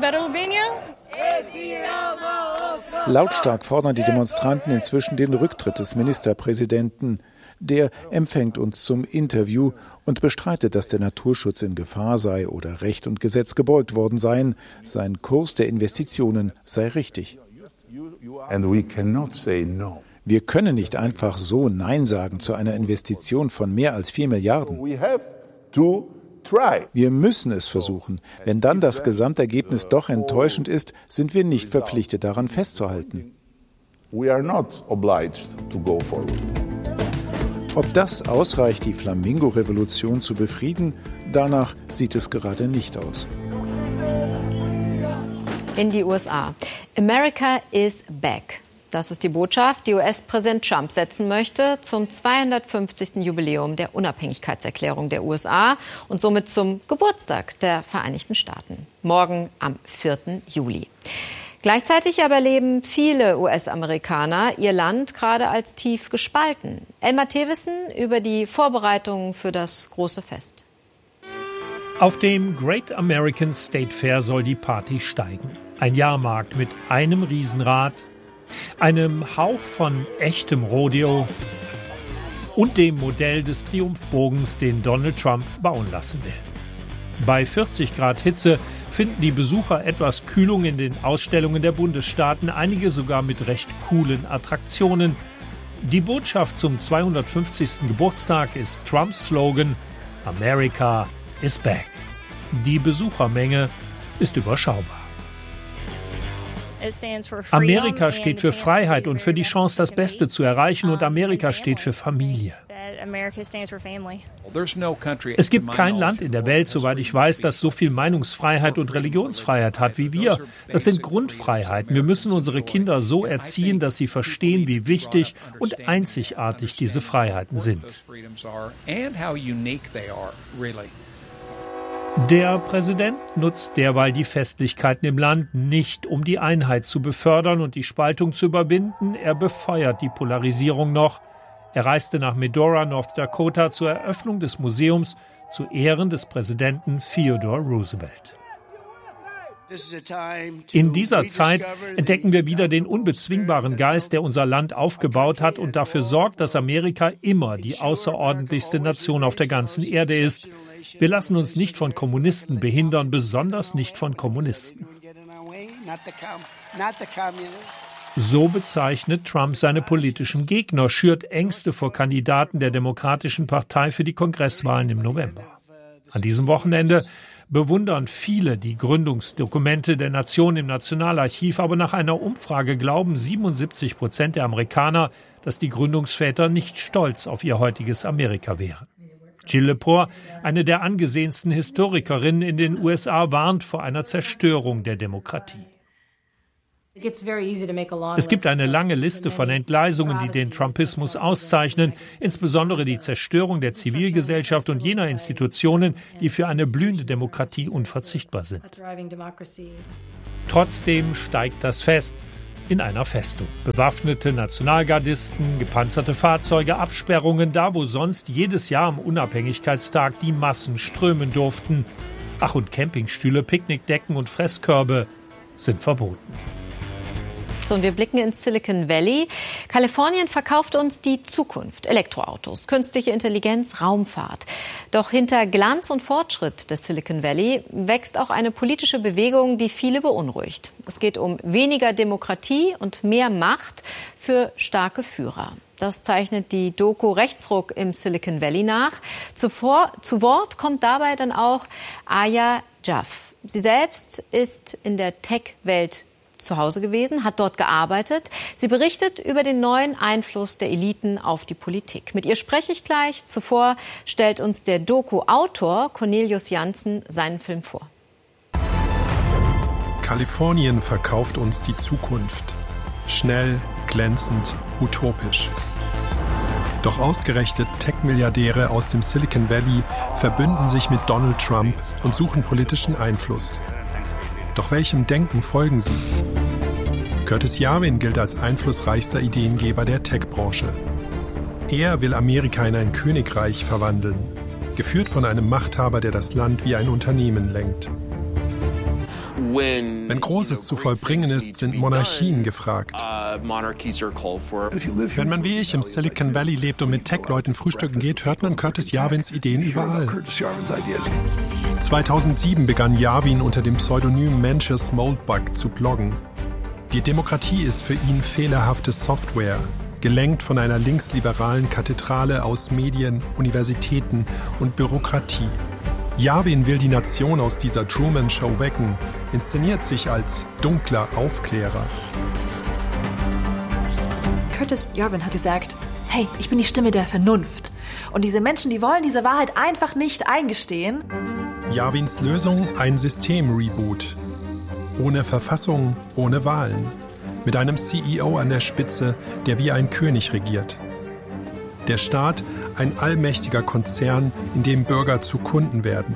Lautstark fordern die Demonstranten inzwischen den Rücktritt des Ministerpräsidenten. Der empfängt uns zum Interview und bestreitet, dass der Naturschutz in Gefahr sei oder Recht und Gesetz gebeugt worden seien. Sein Kurs der Investitionen sei richtig. Wir können nicht einfach so Nein sagen zu einer Investition von mehr als vier Milliarden. Wir müssen es versuchen. Wenn dann das Gesamtergebnis doch enttäuschend ist, sind wir nicht verpflichtet, daran festzuhalten. Ob das ausreicht, die Flamingo-Revolution zu befrieden, danach sieht es gerade nicht aus. In die U S A. America is back. Das ist die Botschaft, die U S-Präsident Trump setzen möchte zum zweihundertfünfzigsten Jubiläum der Unabhängigkeitserklärung der U S A und somit zum Geburtstag der Vereinigten Staaten. Morgen am vierten Juli. Gleichzeitig aber erleben viele U S-Amerikaner ihr Land gerade als tief gespalten. Elmar Thewissen über die Vorbereitungen für das große Fest. Auf dem Great American State Fair soll die Party steigen. Ein Jahrmarkt mit einem Riesenrad, einem Hauch von echtem Rodeo und dem Modell des Triumphbogens, den Donald Trump bauen lassen will. Bei vierzig Grad Hitze finden die Besucher etwas Kühlung in den Ausstellungen der Bundesstaaten, einige sogar mit recht coolen Attraktionen. Die Botschaft zum zweihundertfünfzigsten Geburtstag ist Trumps Slogan America is back. Die Besuchermenge ist überschaubar. Amerika steht für Freiheit und für die Chance, das Beste zu erreichen, und Amerika steht für Familie. Es gibt kein Land in der Welt, soweit ich weiß, das so viel Meinungsfreiheit und Religionsfreiheit hat wie wir. Das sind Grundfreiheiten. Wir müssen unsere Kinder so erziehen, dass sie verstehen, wie wichtig und einzigartig diese Freiheiten sind. Der Präsident nutzt derweil die Festlichkeiten im Land nicht, um die Einheit zu befördern und die Spaltung zu überwinden. Er befeuert die Polarisierung noch. Er reiste nach Medora, North Dakota, zur Eröffnung des Museums zu Ehren des Präsidenten Theodore Roosevelt. In dieser Zeit entdecken wir wieder den unbezwingbaren Geist, der unser Land aufgebaut hat und dafür sorgt, dass Amerika immer die außerordentlichste Nation auf der ganzen Erde ist. Wir lassen uns nicht von Kommunisten behindern, besonders nicht von Kommunisten. So bezeichnet Trump seine politischen Gegner, schürt Ängste vor Kandidaten der Demokratischen Partei für die Kongresswahlen im November. An diesem Wochenende bewundern viele die Gründungsdokumente der Nation im Nationalarchiv, aber nach einer Umfrage glauben siebenundsiebzig Prozent der Amerikaner, dass die Gründungsväter nicht stolz auf ihr heutiges Amerika wären. Jill Lepore, eine der angesehensten Historikerinnen in den U S A, warnt vor einer Zerstörung der Demokratie. Es gibt eine lange Liste von Entgleisungen, die den Trumpismus auszeichnen, insbesondere die Zerstörung der Zivilgesellschaft und jener Institutionen, die für eine blühende Demokratie unverzichtbar sind. Trotzdem steigt das Fest in einer Festung. Bewaffnete Nationalgardisten, gepanzerte Fahrzeuge, Absperrungen, da wo sonst jedes Jahr am Unabhängigkeitstag die Massen strömen durften. Ach, und Campingstühle, Picknickdecken und Fresskörbe sind verboten. So, und wir blicken ins Silicon Valley. Kalifornien verkauft uns die Zukunft. Elektroautos, künstliche Intelligenz, Raumfahrt. Doch hinter Glanz und Fortschritt des Silicon Valley wächst auch eine politische Bewegung, die viele beunruhigt. Es geht um weniger Demokratie und mehr Macht für starke Führer. Das zeichnet die Doku Rechtsruck im Silicon Valley nach. Zuvor, zu Wort kommt dabei dann auch Aya Jaff. Sie selbst ist in der Tech-Welt zu Hause gewesen, hat dort gearbeitet. Sie berichtet über den neuen Einfluss der Eliten auf die Politik. Mit ihr spreche ich gleich. Zuvor stellt uns der Doku-Autor Cornelius Janssen seinen Film vor. Kalifornien verkauft uns die Zukunft. Schnell, glänzend, utopisch. Doch ausgerechnet Tech-Milliardäre aus dem Silicon Valley verbünden sich mit Donald Trump und suchen politischen Einfluss. Doch welchem Denken folgen sie? Curtis Yarvin gilt als einflussreichster Ideengeber der Tech-Branche. Er will Amerika in ein Königreich verwandeln, geführt von einem Machthaber, der das Land wie ein Unternehmen lenkt. Wenn Großes zu vollbringen ist, sind Monarchien gefragt. Wenn man wie ich im Silicon Valley lebt und mit Tech-Leuten frühstücken geht, hört man Curtis Yarvins Ideen überall. zweitausendsieben begann Yarvin unter dem Pseudonym Mencius Moldbug zu bloggen. Die Demokratie ist für ihn fehlerhafte Software, gelenkt von einer linksliberalen Kathedrale aus Medien, Universitäten und Bürokratie. Yarvin will die Nation aus dieser Truman-Show wecken, inszeniert sich als dunkler Aufklärer. Curtis Yarvin hat gesagt, hey, ich bin die Stimme der Vernunft. Und diese Menschen, die wollen diese Wahrheit einfach nicht eingestehen. Yarvins Lösung, ein System-Reboot. Ohne Verfassung, ohne Wahlen. Mit einem C E O an der Spitze, der wie ein König regiert. Der Staat, ein allmächtiger Konzern, in dem Bürger zu Kunden werden.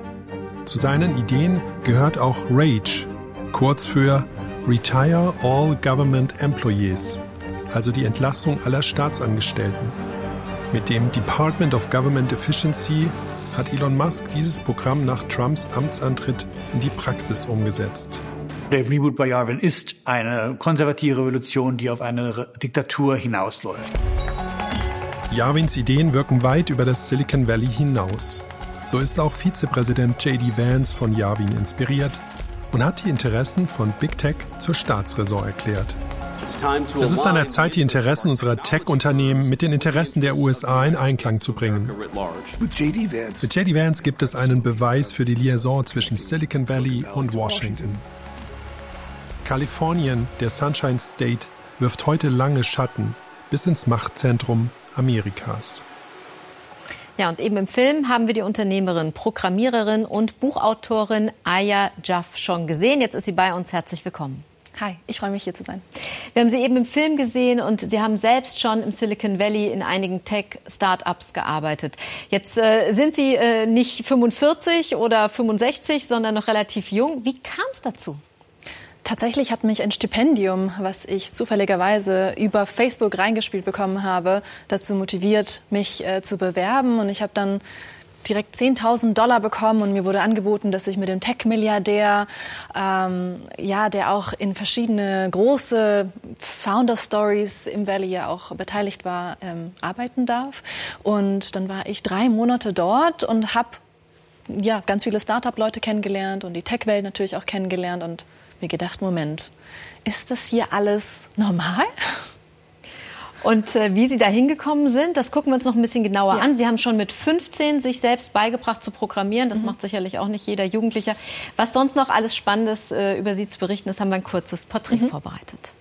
Zu seinen Ideen gehört auch RAGE, kurz für Retire All Government Employees, also die Entlassung aller Staatsangestellten. Mit dem Department of Government Efficiency hat Elon Musk dieses Programm nach Trumps Amtsantritt in die Praxis umgesetzt. Der Reboot bei Yarvin ist eine konservative Revolution, die auf eine Diktatur hinausläuft. Yarvins Ideen wirken weit über das Silicon Valley hinaus. So ist auch Vizepräsident J D Vance von Yarvin inspiriert und hat die Interessen von Big Tech zur Staatsräson erklärt. Es ist an der Zeit, die Interessen unserer Tech-Unternehmen mit den Interessen der U S A in Einklang zu bringen. Mit J D Vance gibt es einen Beweis für die Liaison zwischen Silicon Valley und Washington. Kalifornien, der Sunshine State, wirft heute lange Schatten bis ins Machtzentrum Amerikas. Ja, und eben im Film haben wir die Unternehmerin, Programmiererin und Buchautorin Aya Jaff schon gesehen. Jetzt ist sie bei uns. Herzlich willkommen. Hi, ich freue mich, hier zu sein. Wir haben Sie eben im Film gesehen und Sie haben selbst schon im Silicon Valley in einigen Tech-Startups gearbeitet. Jetzt äh, sind Sie äh, nicht fünfundvierzig oder fünfundsechzig, sondern noch relativ jung. Wie kam es dazu? Tatsächlich hat mich ein Stipendium, was ich zufälligerweise über Facebook reingespielt bekommen habe, dazu motiviert, mich äh, zu bewerben. Und ich habe dann direkt zehntausend Dollar bekommen und mir wurde angeboten, dass ich mit dem Tech-Milliardär, ähm, ja, der auch in verschiedene große Founder-Stories im Valley ja auch beteiligt war, ähm, arbeiten darf. Und dann war ich drei Monate dort und habe ja ganz viele Start-up-Leute kennengelernt und die Tech-Welt natürlich auch kennengelernt und mir gedacht, Moment, ist das hier alles normal? Und äh, wie Sie da hingekommen sind, das gucken wir uns noch ein bisschen genauer ja. an. Sie haben schon mit fünfzehn sich selbst beigebracht zu programmieren. Das mhm. macht sicherlich auch nicht jeder Jugendlicher. Was sonst noch alles Spannendes äh, über Sie zu berichten ist, haben wir ein kurzes Porträt mhm. vorbereitet.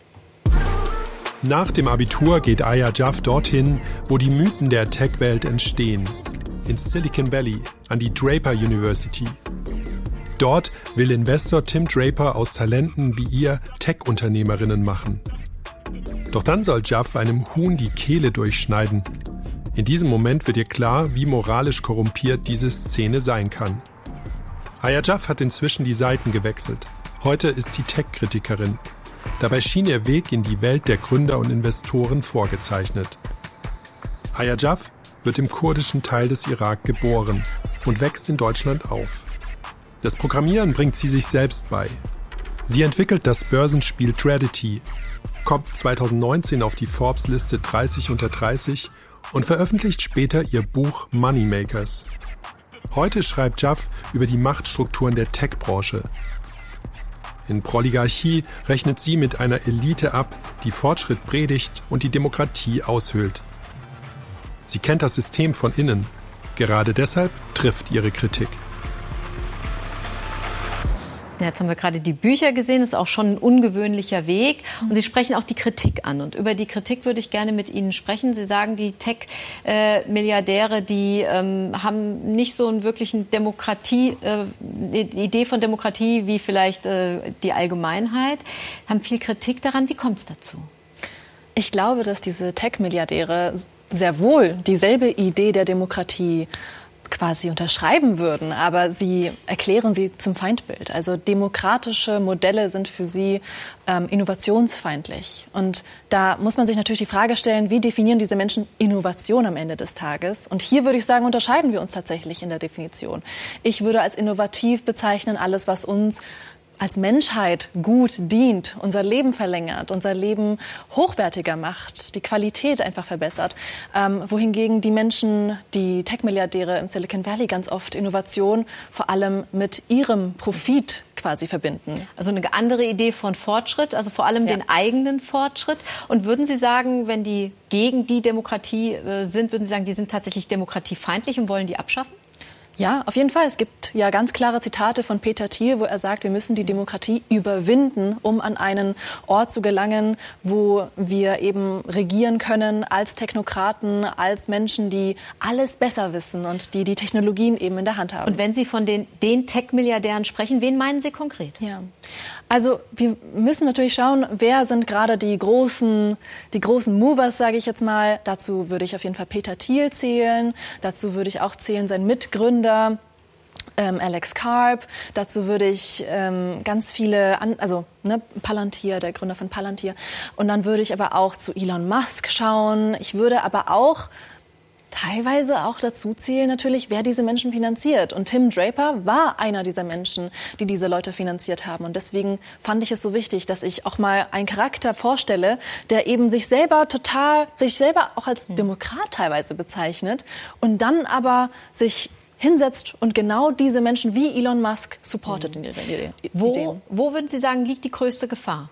Nach dem Abitur geht Aya Jaff dorthin, wo die Mythen der Tech-Welt entstehen. Ins Silicon Valley, an die Draper University. Dort will Investor Tim Draper aus Talenten wie ihr Tech-Unternehmerinnen machen. Doch dann soll Jaff einem Huhn die Kehle durchschneiden. In diesem Moment wird ihr klar, wie moralisch korrumpiert diese Szene sein kann. Aya Jaff hat inzwischen die Seiten gewechselt. Heute ist sie Tech-Kritikerin. Dabei schien ihr Weg in die Welt der Gründer und Investoren vorgezeichnet. Aya Jaff wird im kurdischen Teil des Irak geboren und wächst in Deutschland auf. Das Programmieren bringt sie sich selbst bei. Sie entwickelt das Börsenspiel Tradity, kommt zweitausendneunzehn auf die Forbes-Liste dreißig unter dreißig und veröffentlicht später ihr Buch Moneymakers. Heute schreibt Jaff über die Machtstrukturen der Tech-Branche. In Proligarchie rechnet sie mit einer Elite ab, die Fortschritt predigt und die Demokratie aushöhlt. Sie kennt das System von innen. Gerade deshalb trifft ihre Kritik. Ja, jetzt haben wir gerade die Bücher gesehen, das ist auch schon ein ungewöhnlicher Weg. Und Sie sprechen auch die Kritik an. Und über die Kritik würde ich gerne mit Ihnen sprechen. Sie sagen, die Tech-Milliardäre, die ähm, haben nicht so einen wirklichen Demokratie, äh, Idee von Demokratie wie vielleicht äh, die Allgemeinheit, haben viel Kritik daran. Wie kommt es dazu? Ich glaube, dass diese Tech-Milliardäre sehr wohl dieselbe Idee der Demokratie quasi unterschreiben würden, aber sie erklären sie zum Feindbild. Also demokratische Modelle sind für sie ähm, innovationsfeindlich. Und da muss man sich natürlich die Frage stellen, wie definieren diese Menschen Innovation am Ende des Tages? Und hier würde ich sagen, unterscheiden wir uns tatsächlich in der Definition. Ich würde als innovativ bezeichnen alles, was uns als Menschheit gut dient, unser Leben verlängert, unser Leben hochwertiger macht, die Qualität einfach verbessert. Ähm, wohingegen die Menschen, die Tech-Milliardäre im Silicon Valley ganz oft Innovation vor allem mit ihrem Profit quasi verbinden. Also eine andere Idee von Fortschritt, also vor allem ja. den eigenen Fortschritt. Und würden Sie sagen, wenn die gegen die Demokratie äh, sind, würden Sie sagen, die sind tatsächlich demokratiefeindlich und wollen die abschaffen? Ja, auf jeden Fall. Es gibt ja ganz klare Zitate von Peter Thiel, wo er sagt, wir müssen die Demokratie überwinden, um an einen Ort zu gelangen, wo wir eben regieren können als Technokraten, als Menschen, die alles besser wissen und die die Technologien eben in der Hand haben. Und wenn Sie von den, den Tech-Milliardären sprechen, wen meinen Sie konkret? Ja, also wir müssen natürlich schauen, wer sind gerade die großen, die großen Movers, sage ich jetzt mal. Dazu würde ich auf jeden Fall Peter Thiel zählen. Dazu würde ich auch zählen sein Mitgründer Ähm, Alex Karp. Dazu würde ich ähm, ganz viele, an, also ne, Palantir, der Gründer von Palantir. Und dann würde ich aber auch zu Elon Musk schauen. Ich würde aber auch teilweise auch dazu zählen natürlich, wer diese Menschen finanziert. Und Tim Draper war einer dieser Menschen, die diese Leute finanziert haben. Und deswegen fand ich es so wichtig, dass ich auch mal einen Charakter vorstelle, der eben sich selber total, sich selber auch als Demokrat teilweise bezeichnet und dann aber sich hinsetzt und genau diese Menschen wie Elon Musk supportet in ihren Ideen. Wo, wo würden Sie sagen, liegt die größte Gefahr?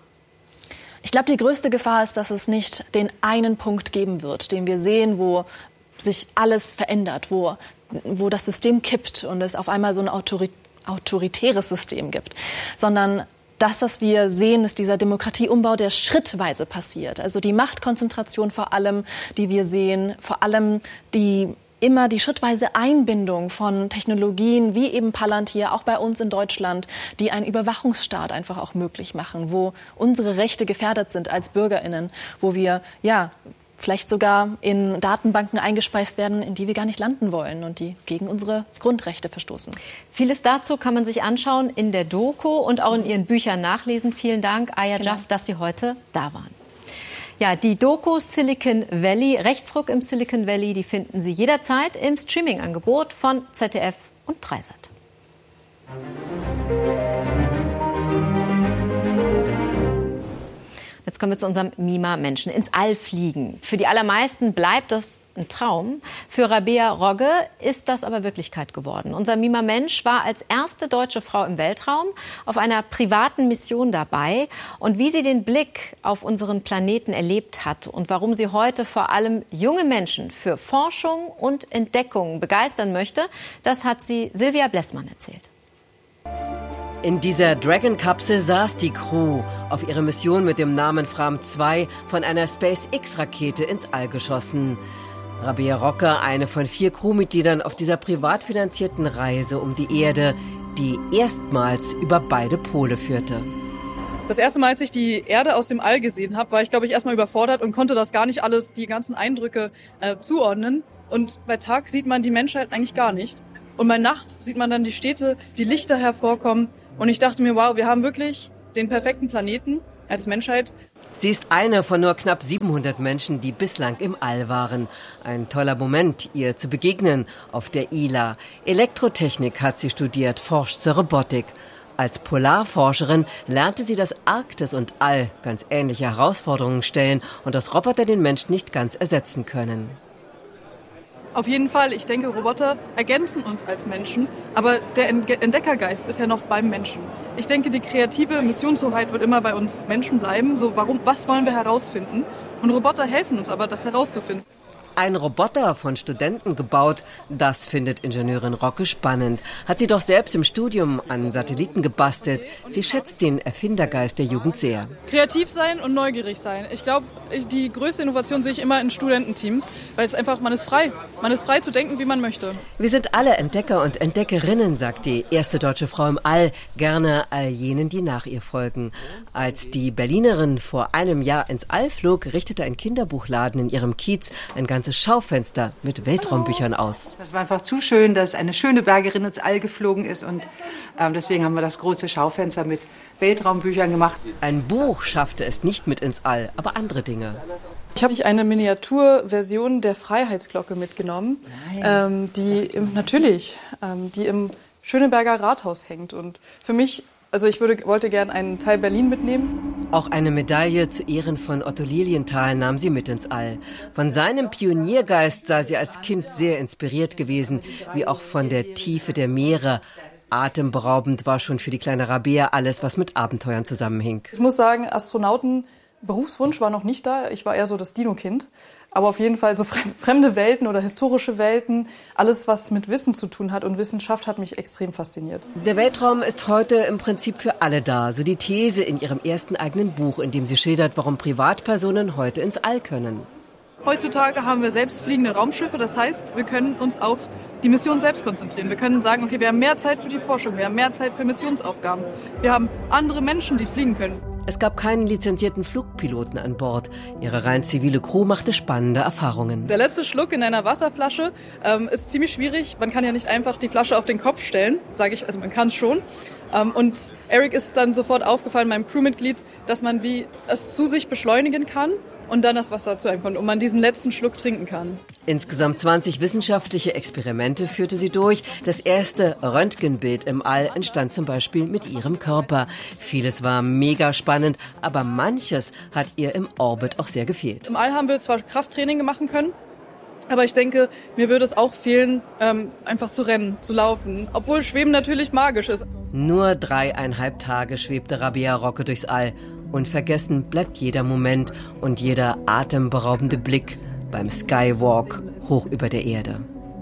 Ich glaube, die größte Gefahr ist, dass es nicht den einen Punkt geben wird, den wir sehen, wo sich alles verändert, wo, wo das System kippt und es auf einmal so ein autori- autoritäres System gibt, sondern das, was wir sehen, ist dieser Demokratieumbau, der schrittweise passiert. Also die Machtkonzentration vor allem, die wir sehen, vor allem die immer die schrittweise Einbindung von Technologien wie eben Palantir, auch bei uns in Deutschland, die einen Überwachungsstaat einfach auch möglich machen, wo unsere Rechte gefährdet sind als BürgerInnen, wo wir ja vielleicht sogar in Datenbanken eingespeist werden, in die wir gar nicht landen wollen und die gegen unsere Grundrechte verstoßen. Vieles dazu kann man sich anschauen in der Doku und auch in Ihren Büchern nachlesen. Vielen Dank, Aya Genau. Jaff, dass Sie heute da waren. Ja, die Doku Silicon Valley, Rechtsruck im Silicon Valley, die finden Sie jederzeit im Streaming-Angebot von Z D F und Dreisat. Jetzt kommen wir zu unserem Mima-Menschen. Ins All fliegen. Für die allermeisten bleibt das ein Traum. Für Rabea Rogge ist das aber Wirklichkeit geworden. Unser Mima-Mensch war als erste deutsche Frau im Weltraum auf einer privaten Mission dabei. Und wie sie den Blick auf unseren Planeten erlebt hat und warum sie heute vor allem junge Menschen für Forschung und Entdeckung begeistern möchte, das hat sie Silvia Blessmann erzählt. In dieser Dragon-Kapsel saß die Crew auf ihre Mission mit dem Namen Fram zwei von einer SpaceX-Rakete ins All geschossen. Rabea Rogge, eine von vier Crewmitgliedern auf dieser privat finanzierten Reise um die Erde, die erstmals über beide Pole führte. Das erste Mal, als ich die Erde aus dem All gesehen habe, war ich, glaube ich, erstmal überfordert und konnte das gar nicht alles, die ganzen Eindrücke äh, zuordnen. Und bei Tag sieht man die Menschheit eigentlich gar nicht. Und bei Nacht sieht man dann die Städte, die Lichter hervorkommen. Und ich dachte mir, wow, wir haben wirklich den perfekten Planeten als Menschheit. Sie ist eine von nur knapp siebenhundert Menschen, die bislang im All waren. Ein toller Moment, ihr zu begegnen auf der I L A. Elektrotechnik hat sie studiert, forscht zur Robotik. Als Polarforscherin lernte sie, dass Arktis und All ganz ähnliche Herausforderungen stellen und dass Roboter den Menschen nicht ganz ersetzen können. Auf jeden Fall, ich denke, Roboter ergänzen uns als Menschen, aber der Entdeckergeist ist ja noch beim Menschen. Ich denke, die kreative Missionshoheit wird immer bei uns Menschen bleiben. So, warum, was wollen wir herausfinden? Und Roboter helfen uns aber, das herauszufinden. Ein Roboter von Studenten gebaut, das findet Ingenieurin Rocke spannend. Hat sie doch selbst im Studium an Satelliten gebastelt. Sie schätzt den Erfindergeist der Jugend sehr. Kreativ sein und neugierig sein. Ich glaube, die größte Innovation sehe ich immer in Studententeams, weil es einfach, man ist frei. Man ist frei zu denken, wie man möchte. Wir sind alle Entdecker und Entdeckerinnen, sagt die erste deutsche Frau im All, gerne all jenen, die nach ihr folgen. Als die Berlinerin vor einem Jahr ins All flog, richtete ein Kinderbuchladen in ihrem Kiez ein ganzes Schaufenster mit Weltraumbüchern aus. Das war einfach zu schön, dass eine schöne Bergerin ins All geflogen ist und ähm, deswegen haben wir das große Schaufenster mit Weltraumbüchern gemacht. Ein Buch schaffte es nicht mit ins All, aber andere Dinge. Ich habe eine Miniaturversion der Freiheitsglocke mitgenommen, ähm, die im, natürlich, ähm, die im Schöneberger Rathaus hängt und für mich Also ich würde, wollte gerne einen Teil Berlin mitnehmen. Auch eine Medaille zu Ehren von Otto Lilienthal nahm sie mit ins All. Von seinem Pioniergeist sei sie als Kind sehr inspiriert gewesen, wie auch von der Tiefe der Meere. Atemberaubend war schon für die kleine Rabea alles, was mit Abenteuern zusammenhing. Ich muss sagen, Astronauten-Berufswunsch war noch nicht da. Ich war eher so das Dino-Kind. Aber auf jeden Fall so fremde Welten oder historische Welten, alles, was mit Wissen zu tun hat und Wissenschaft, hat mich extrem fasziniert. Der Weltraum ist heute im Prinzip für alle da, so die These in ihrem ersten eigenen Buch, in dem sie schildert, warum Privatpersonen heute ins All können. Heutzutage haben wir selbstfliegende Raumschiffe, das heißt, wir können uns auf die Mission selbst konzentrieren. Wir können sagen, okay, wir haben mehr Zeit für die Forschung, wir haben mehr Zeit für Missionsaufgaben. Wir haben andere Menschen, die fliegen können. Es gab keinen lizenzierten Flugpiloten an Bord. Ihre rein zivile Crew machte spannende Erfahrungen. Der letzte Schluck in einer Wasserflasche ähm, ist ziemlich schwierig. Man kann ja nicht einfach die Flasche auf den Kopf stellen, sage ich, also man kann es schon. Ähm, und Eric ist dann sofort aufgefallen, meinem Crewmitglied, dass man wie es zu sich beschleunigen kann und dann das Wasser zu einem kommt und man diesen letzten Schluck trinken kann. Insgesamt zwanzig wissenschaftliche Experimente führte sie durch. Das erste Röntgenbild im All entstand zum Beispiel mit ihrem Körper. Vieles war mega spannend, aber manches hat ihr im Orbit auch sehr gefehlt. Im All haben wir zwar Krafttraining machen können, aber ich denke, mir würde es auch fehlen, ähm, einfach zu rennen, zu laufen. Obwohl Schweben natürlich magisch ist. Nur dreieinhalb Tage schwebte Rabea Rocke durchs All. Unvergessen bleibt jeder Moment und jeder atemberaubende Blick beim Skywalk hoch über der Erde.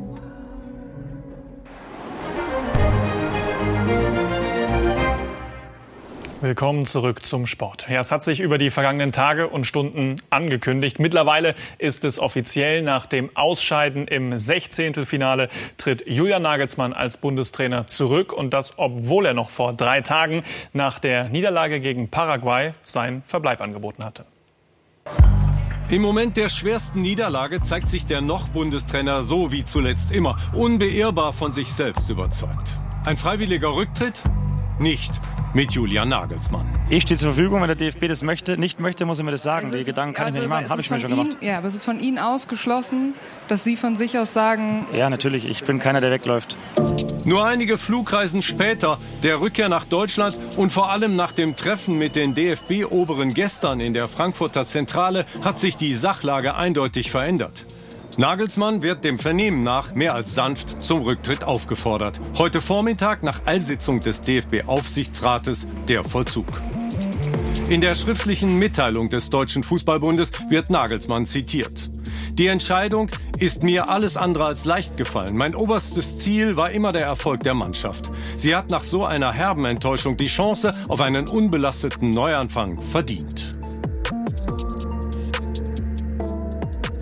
Willkommen zurück zum Sport. Ja, es hat sich über die vergangenen Tage und Stunden angekündigt. Mittlerweile ist es offiziell. Nach dem Ausscheiden im Sechzehntelfinale tritt Julian Nagelsmann als Bundestrainer zurück. Und das, obwohl er noch vor drei Tagen nach der Niederlage gegen Paraguay seinen Verbleib angeboten hatte. Im Moment der schwersten Niederlage zeigt sich der noch Bundestrainer so wie zuletzt immer, unbeirrbar von sich selbst überzeugt. Ein freiwilliger Rücktritt? Nicht mit Julian Nagelsmann. Ich stehe zur Verfügung, wenn der D F B das möchte. Nicht möchte, muss er mir das sagen. Also die Gedanken kann also ich mir nicht machen, habe ich mir schon ihn, gemacht. Ja, aber es ist von Ihnen ausgeschlossen, dass Sie von sich aus sagen... Ja, natürlich. Ich bin keiner, der wegläuft. Nur einige Flugreisen später, der Rückkehr nach Deutschland und vor allem nach dem Treffen mit den D F B-Oberen gestern in der Frankfurter Zentrale hat sich die Sachlage eindeutig verändert. Nagelsmann wird dem Vernehmen nach mehr als sanft zum Rücktritt aufgefordert. Heute Vormittag nach Eilsitzung des D F B-Aufsichtsrates der Vollzug. In der schriftlichen Mitteilung des Deutschen Fußballbundes wird Nagelsmann zitiert. Die Entscheidung ist mir alles andere als leicht gefallen. Mein oberstes Ziel war immer der Erfolg der Mannschaft. Sie hat nach so einer herben Enttäuschung die Chance auf einen unbelasteten Neuanfang verdient.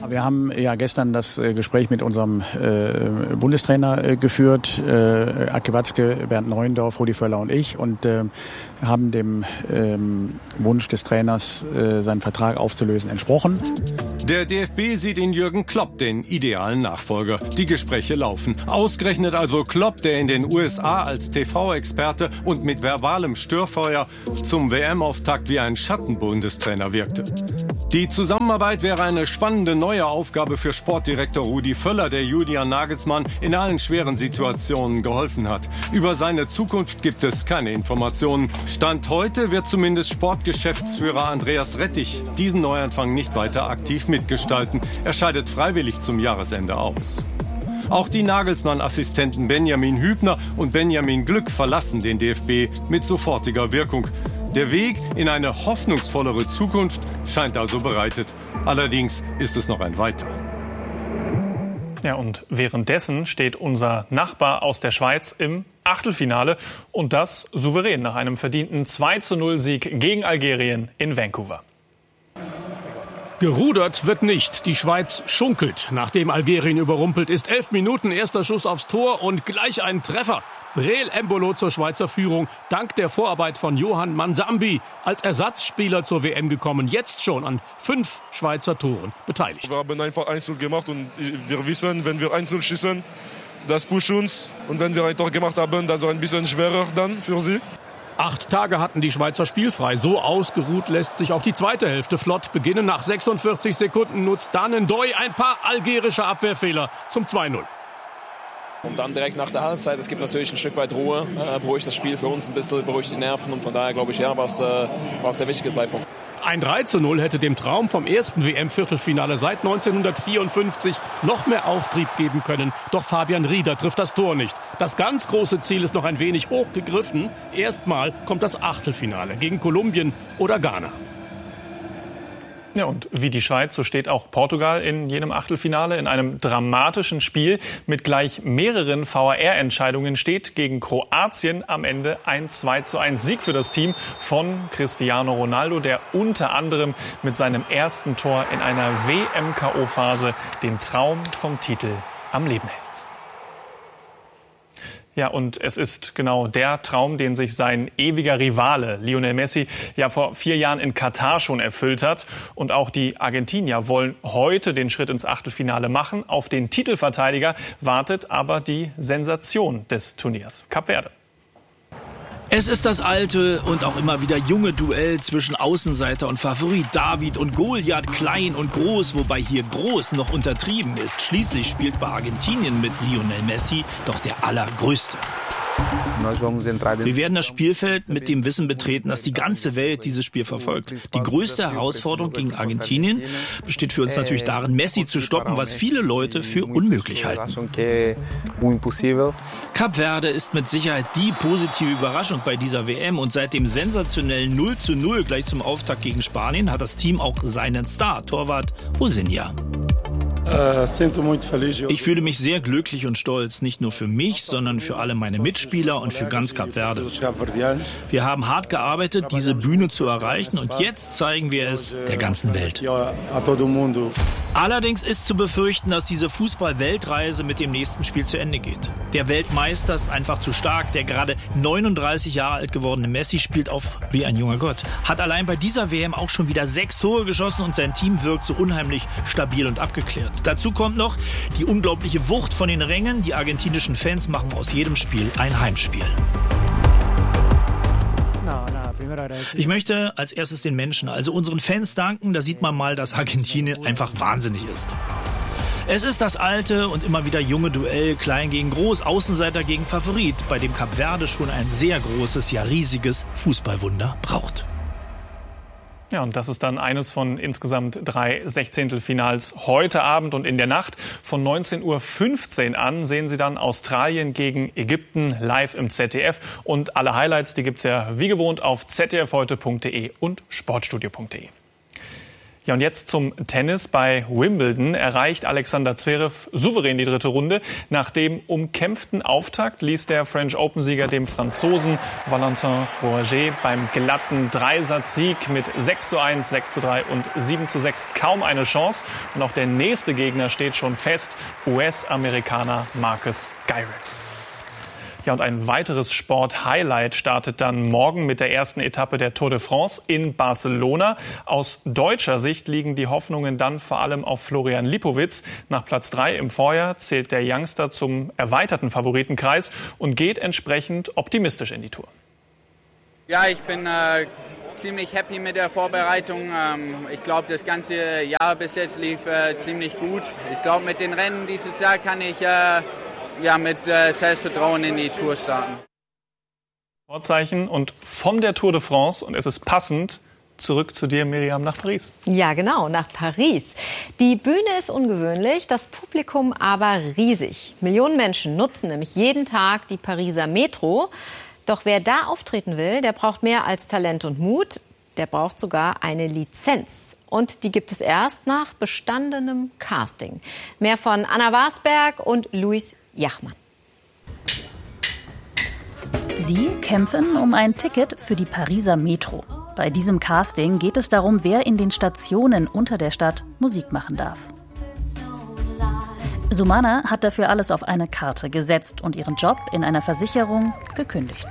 Wir haben ja gestern das Gespräch mit unserem äh, Bundestrainer äh, geführt, äh, Ake Watzke, Bernd Neuendorf, Rudi Völler und ich, und äh, haben dem ähm, Wunsch des Trainers, äh, seinen Vertrag aufzulösen, entsprochen. Der D F B sieht in Jürgen Klopp den idealen Nachfolger. Die Gespräche laufen. Ausgerechnet also Klopp, der in den U S A als T V-Experte und mit verbalem Störfeuer zum W M-Auftakt wie ein Schattenbundestrainer wirkte. Die Zusammenarbeit wäre eine spannende neue Aufgabe für Sportdirektor Rudi Völler, der Julian Nagelsmann in allen schweren Situationen geholfen hat. Über seine Zukunft gibt es keine Informationen. Stand heute wird zumindest Sportgeschäftsführer Andreas Rettich diesen Neuanfang nicht weiter aktiv mitgestalten. Er scheidet freiwillig zum Jahresende aus. Auch die Nagelsmann-Assistenten Benjamin Hübner und Benjamin Glück verlassen den D F B mit sofortiger Wirkung. Der Weg in eine hoffnungsvollere Zukunft scheint also bereitet. Allerdings ist es noch ein weiter. Ja, und währenddessen steht unser Nachbar aus der Schweiz im Achtelfinale. Und das souverän nach einem verdienten zwei zu null Sieg gegen Algerien in Vancouver. Gerudert wird nicht. Die Schweiz schunkelt. Nachdem Algerien überrumpelt ist, elf Minuten, erster Schuss aufs Tor und gleich ein Treffer. Breel Embolo zur Schweizer Führung, dank der Vorarbeit von Johann Mansambi, als Ersatzspieler zur W M gekommen, jetzt schon an fünf Schweizer Toren beteiligt. Wir haben einfach eins zu null gemacht und wir wissen, wenn wir eins zu null schießen, das pusht uns. Und wenn wir ein Tor gemacht haben, das war ein bisschen schwerer dann für sie. Acht Tage hatten die Schweizer spielfrei. So ausgeruht lässt sich auch die zweite Hälfte flott beginnen. Nach sechsundvierzig Sekunden nutzt dann Ndoye ein paar algerische Abwehrfehler zum zwei null. Und dann direkt nach der Halbzeit, es gibt natürlich ein Stück weit Ruhe, äh, beruhigt das Spiel für uns ein bisschen, beruhigt die Nerven und von daher glaube ich, ja, war es äh, der wichtige Zeitpunkt. Ein drei zu null hätte dem Traum vom ersten W M-Viertelfinale seit neunzehnhundertvierundfünfzig noch mehr Auftrieb geben können. Doch Fabian Rieder trifft das Tor nicht. Das ganz große Ziel ist noch ein wenig hochgegriffen. Erstmal kommt das Achtelfinale gegen Kolumbien oder Ghana. Ja, und wie die Schweiz, so steht auch Portugal in jenem Achtelfinale. In einem dramatischen Spiel mit gleich mehreren V A R-Entscheidungen steht gegen Kroatien am Ende ein zwei zu eins Sieg für das Team von Cristiano Ronaldo, der unter anderem mit seinem ersten Tor in einer W M-K O-Phase den Traum vom Titel am Leben hält. Ja, und es ist genau der Traum, den sich sein ewiger Rivale Lionel Messi ja vor vier Jahren in Katar schon erfüllt hat. Und auch die Argentinier wollen heute den Schritt ins Achtelfinale machen. Auf den Titelverteidiger wartet aber die Sensation des Turniers, Kap Verde. Es ist das alte und auch immer wieder junge Duell zwischen Außenseiter und Favorit David und Goliath, klein und groß, wobei hier groß noch untertrieben ist. Schließlich spielt bei Argentinien mit Lionel Messi doch der Allergrößte. Wir werden das Spielfeld mit dem Wissen betreten, dass die ganze Welt dieses Spiel verfolgt. Die größte Herausforderung gegen Argentinien besteht für uns natürlich darin, Messi zu stoppen, was viele Leute für unmöglich halten. Kap Verde ist mit Sicherheit die positive Überraschung bei dieser W M und seit dem sensationellen null zu null gleich zum Auftakt gegen Spanien hat das Team auch seinen Star, Torwart Rosinha. Ich fühle mich sehr glücklich und stolz, nicht nur für mich, sondern für alle meine Mitspieler und für ganz Kap Verde. Wir haben hart gearbeitet, diese Bühne zu erreichen und jetzt zeigen wir es der ganzen Welt. Allerdings ist zu befürchten, dass diese Fußball-Weltreise mit dem nächsten Spiel zu Ende geht. Der Weltmeister ist einfach zu stark. Der gerade neununddreißig Jahre alt gewordene Messi spielt auf wie ein junger Gott. Hat allein bei dieser W M auch schon wieder sechs Tore geschossen und sein Team wirkt so unheimlich stabil und abgeklärt. Dazu kommt noch die unglaubliche Wucht von den Rängen. Die argentinischen Fans machen aus jedem Spiel ein Heimspiel. Ich möchte als erstes den Menschen, also unseren Fans, danken. Da sieht man mal, dass Argentinien einfach wahnsinnig ist. Es ist das alte und immer wieder junge Duell, klein gegen groß, Außenseiter gegen Favorit, bei dem Kap Verde schon ein sehr großes, ja riesiges Fußballwunder braucht. Ja, und das ist dann eines von insgesamt drei Sechzehntelfinals heute Abend und in der Nacht. Von neunzehn Uhr fünfzehn an sehen Sie dann Australien gegen Ägypten live im Z D F. Und alle Highlights, die gibt's ja wie gewohnt auf z d f heute punkt d e und sportstudio punkt d e. Ja, und jetzt zum Tennis. Bei Wimbledon erreicht Alexander Zverev souverän die dritte Runde. Nach dem umkämpften Auftakt ließ der French Open-Sieger dem Franzosen Valentin Rouaget beim glatten Dreisatzsieg mit sechs zu eins, sechs zu drei und sieben zu sechs kaum eine Chance. Und auch der nächste Gegner steht schon fest, U S-Amerikaner Marcus Geirat. Ja, und ein weiteres Sport-Highlight startet dann morgen mit der ersten Etappe der Tour de France in Barcelona. Aus deutscher Sicht liegen die Hoffnungen dann vor allem auf Florian Lipowitz. Nach Platz drei im Vorjahr zählt der Youngster zum erweiterten Favoritenkreis und geht entsprechend optimistisch in die Tour. Ja, ich bin äh, ziemlich happy mit der Vorbereitung. Ähm, ich glaube, das ganze Jahr bis jetzt lief äh, ziemlich gut. Ich glaube, mit den Rennen dieses Jahr kann ich äh, ja, mit äh, Selbstvertrauen in die Tour starten. Vorzeichen und von der Tour de France, und es ist passend, zurück zu dir, Miriam, nach Paris. Ja, genau, nach Paris. Die Bühne ist ungewöhnlich, das Publikum aber riesig. Millionen Menschen nutzen nämlich jeden Tag die Pariser Metro. Doch wer da auftreten will, der braucht mehr als Talent und Mut. Der braucht sogar eine Lizenz. Und die gibt es erst nach bestandenem Casting. Mehr von Anna Wasberg und Luis Jachmann. Sie kämpfen um ein Ticket für die Pariser Metro. Bei diesem Casting geht es darum, wer in den Stationen unter der Stadt Musik machen darf. Sumana hat dafür alles auf eine Karte gesetzt und ihren Job in einer Versicherung gekündigt.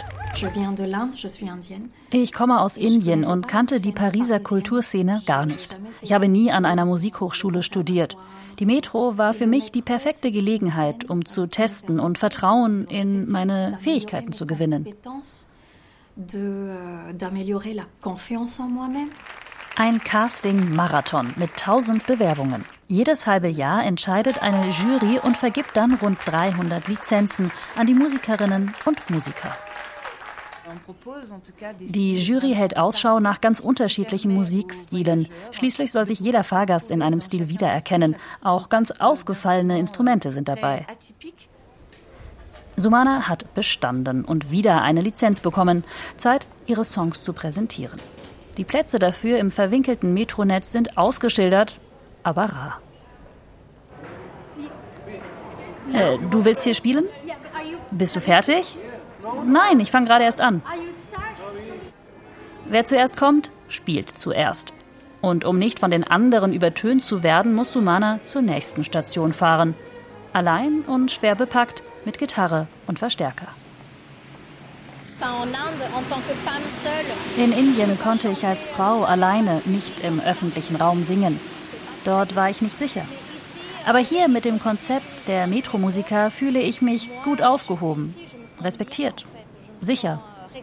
Ich komme aus Indien und kannte die Pariser Kulturszene gar nicht. Ich habe nie an einer Musikhochschule studiert. Die Metro war für mich die perfekte Gelegenheit, um zu testen und Vertrauen in meine Fähigkeiten zu gewinnen. Ein Casting-Marathon mit tausend Bewerbungen. Jedes halbe Jahr entscheidet eine Jury und vergibt dann rund dreihundert Lizenzen an die Musikerinnen und Musiker. Die Jury hält Ausschau nach ganz unterschiedlichen Musikstilen. Schließlich soll sich jeder Fahrgast in einem Stil wiedererkennen. Auch ganz ausgefallene Instrumente sind dabei. Sumana hat bestanden und wieder eine Lizenz bekommen. Zeit, ihre Songs zu präsentieren. Die Plätze dafür im verwinkelten Metronetz sind ausgeschildert, aber rar. Äh, du willst hier spielen? Bist du fertig? Nein, ich fange gerade erst an. Wer zuerst kommt, spielt zuerst. Und um nicht von den anderen übertönt zu werden, muss Sumana zur nächsten Station fahren. Allein und schwer bepackt mit Gitarre und Verstärker. In Indien konnte ich als Frau alleine nicht im öffentlichen Raum singen. Dort war ich nicht sicher. Aber hier mit dem Konzept der Metro-Musiker fühle ich mich gut aufgehoben. Respektiert, sicher.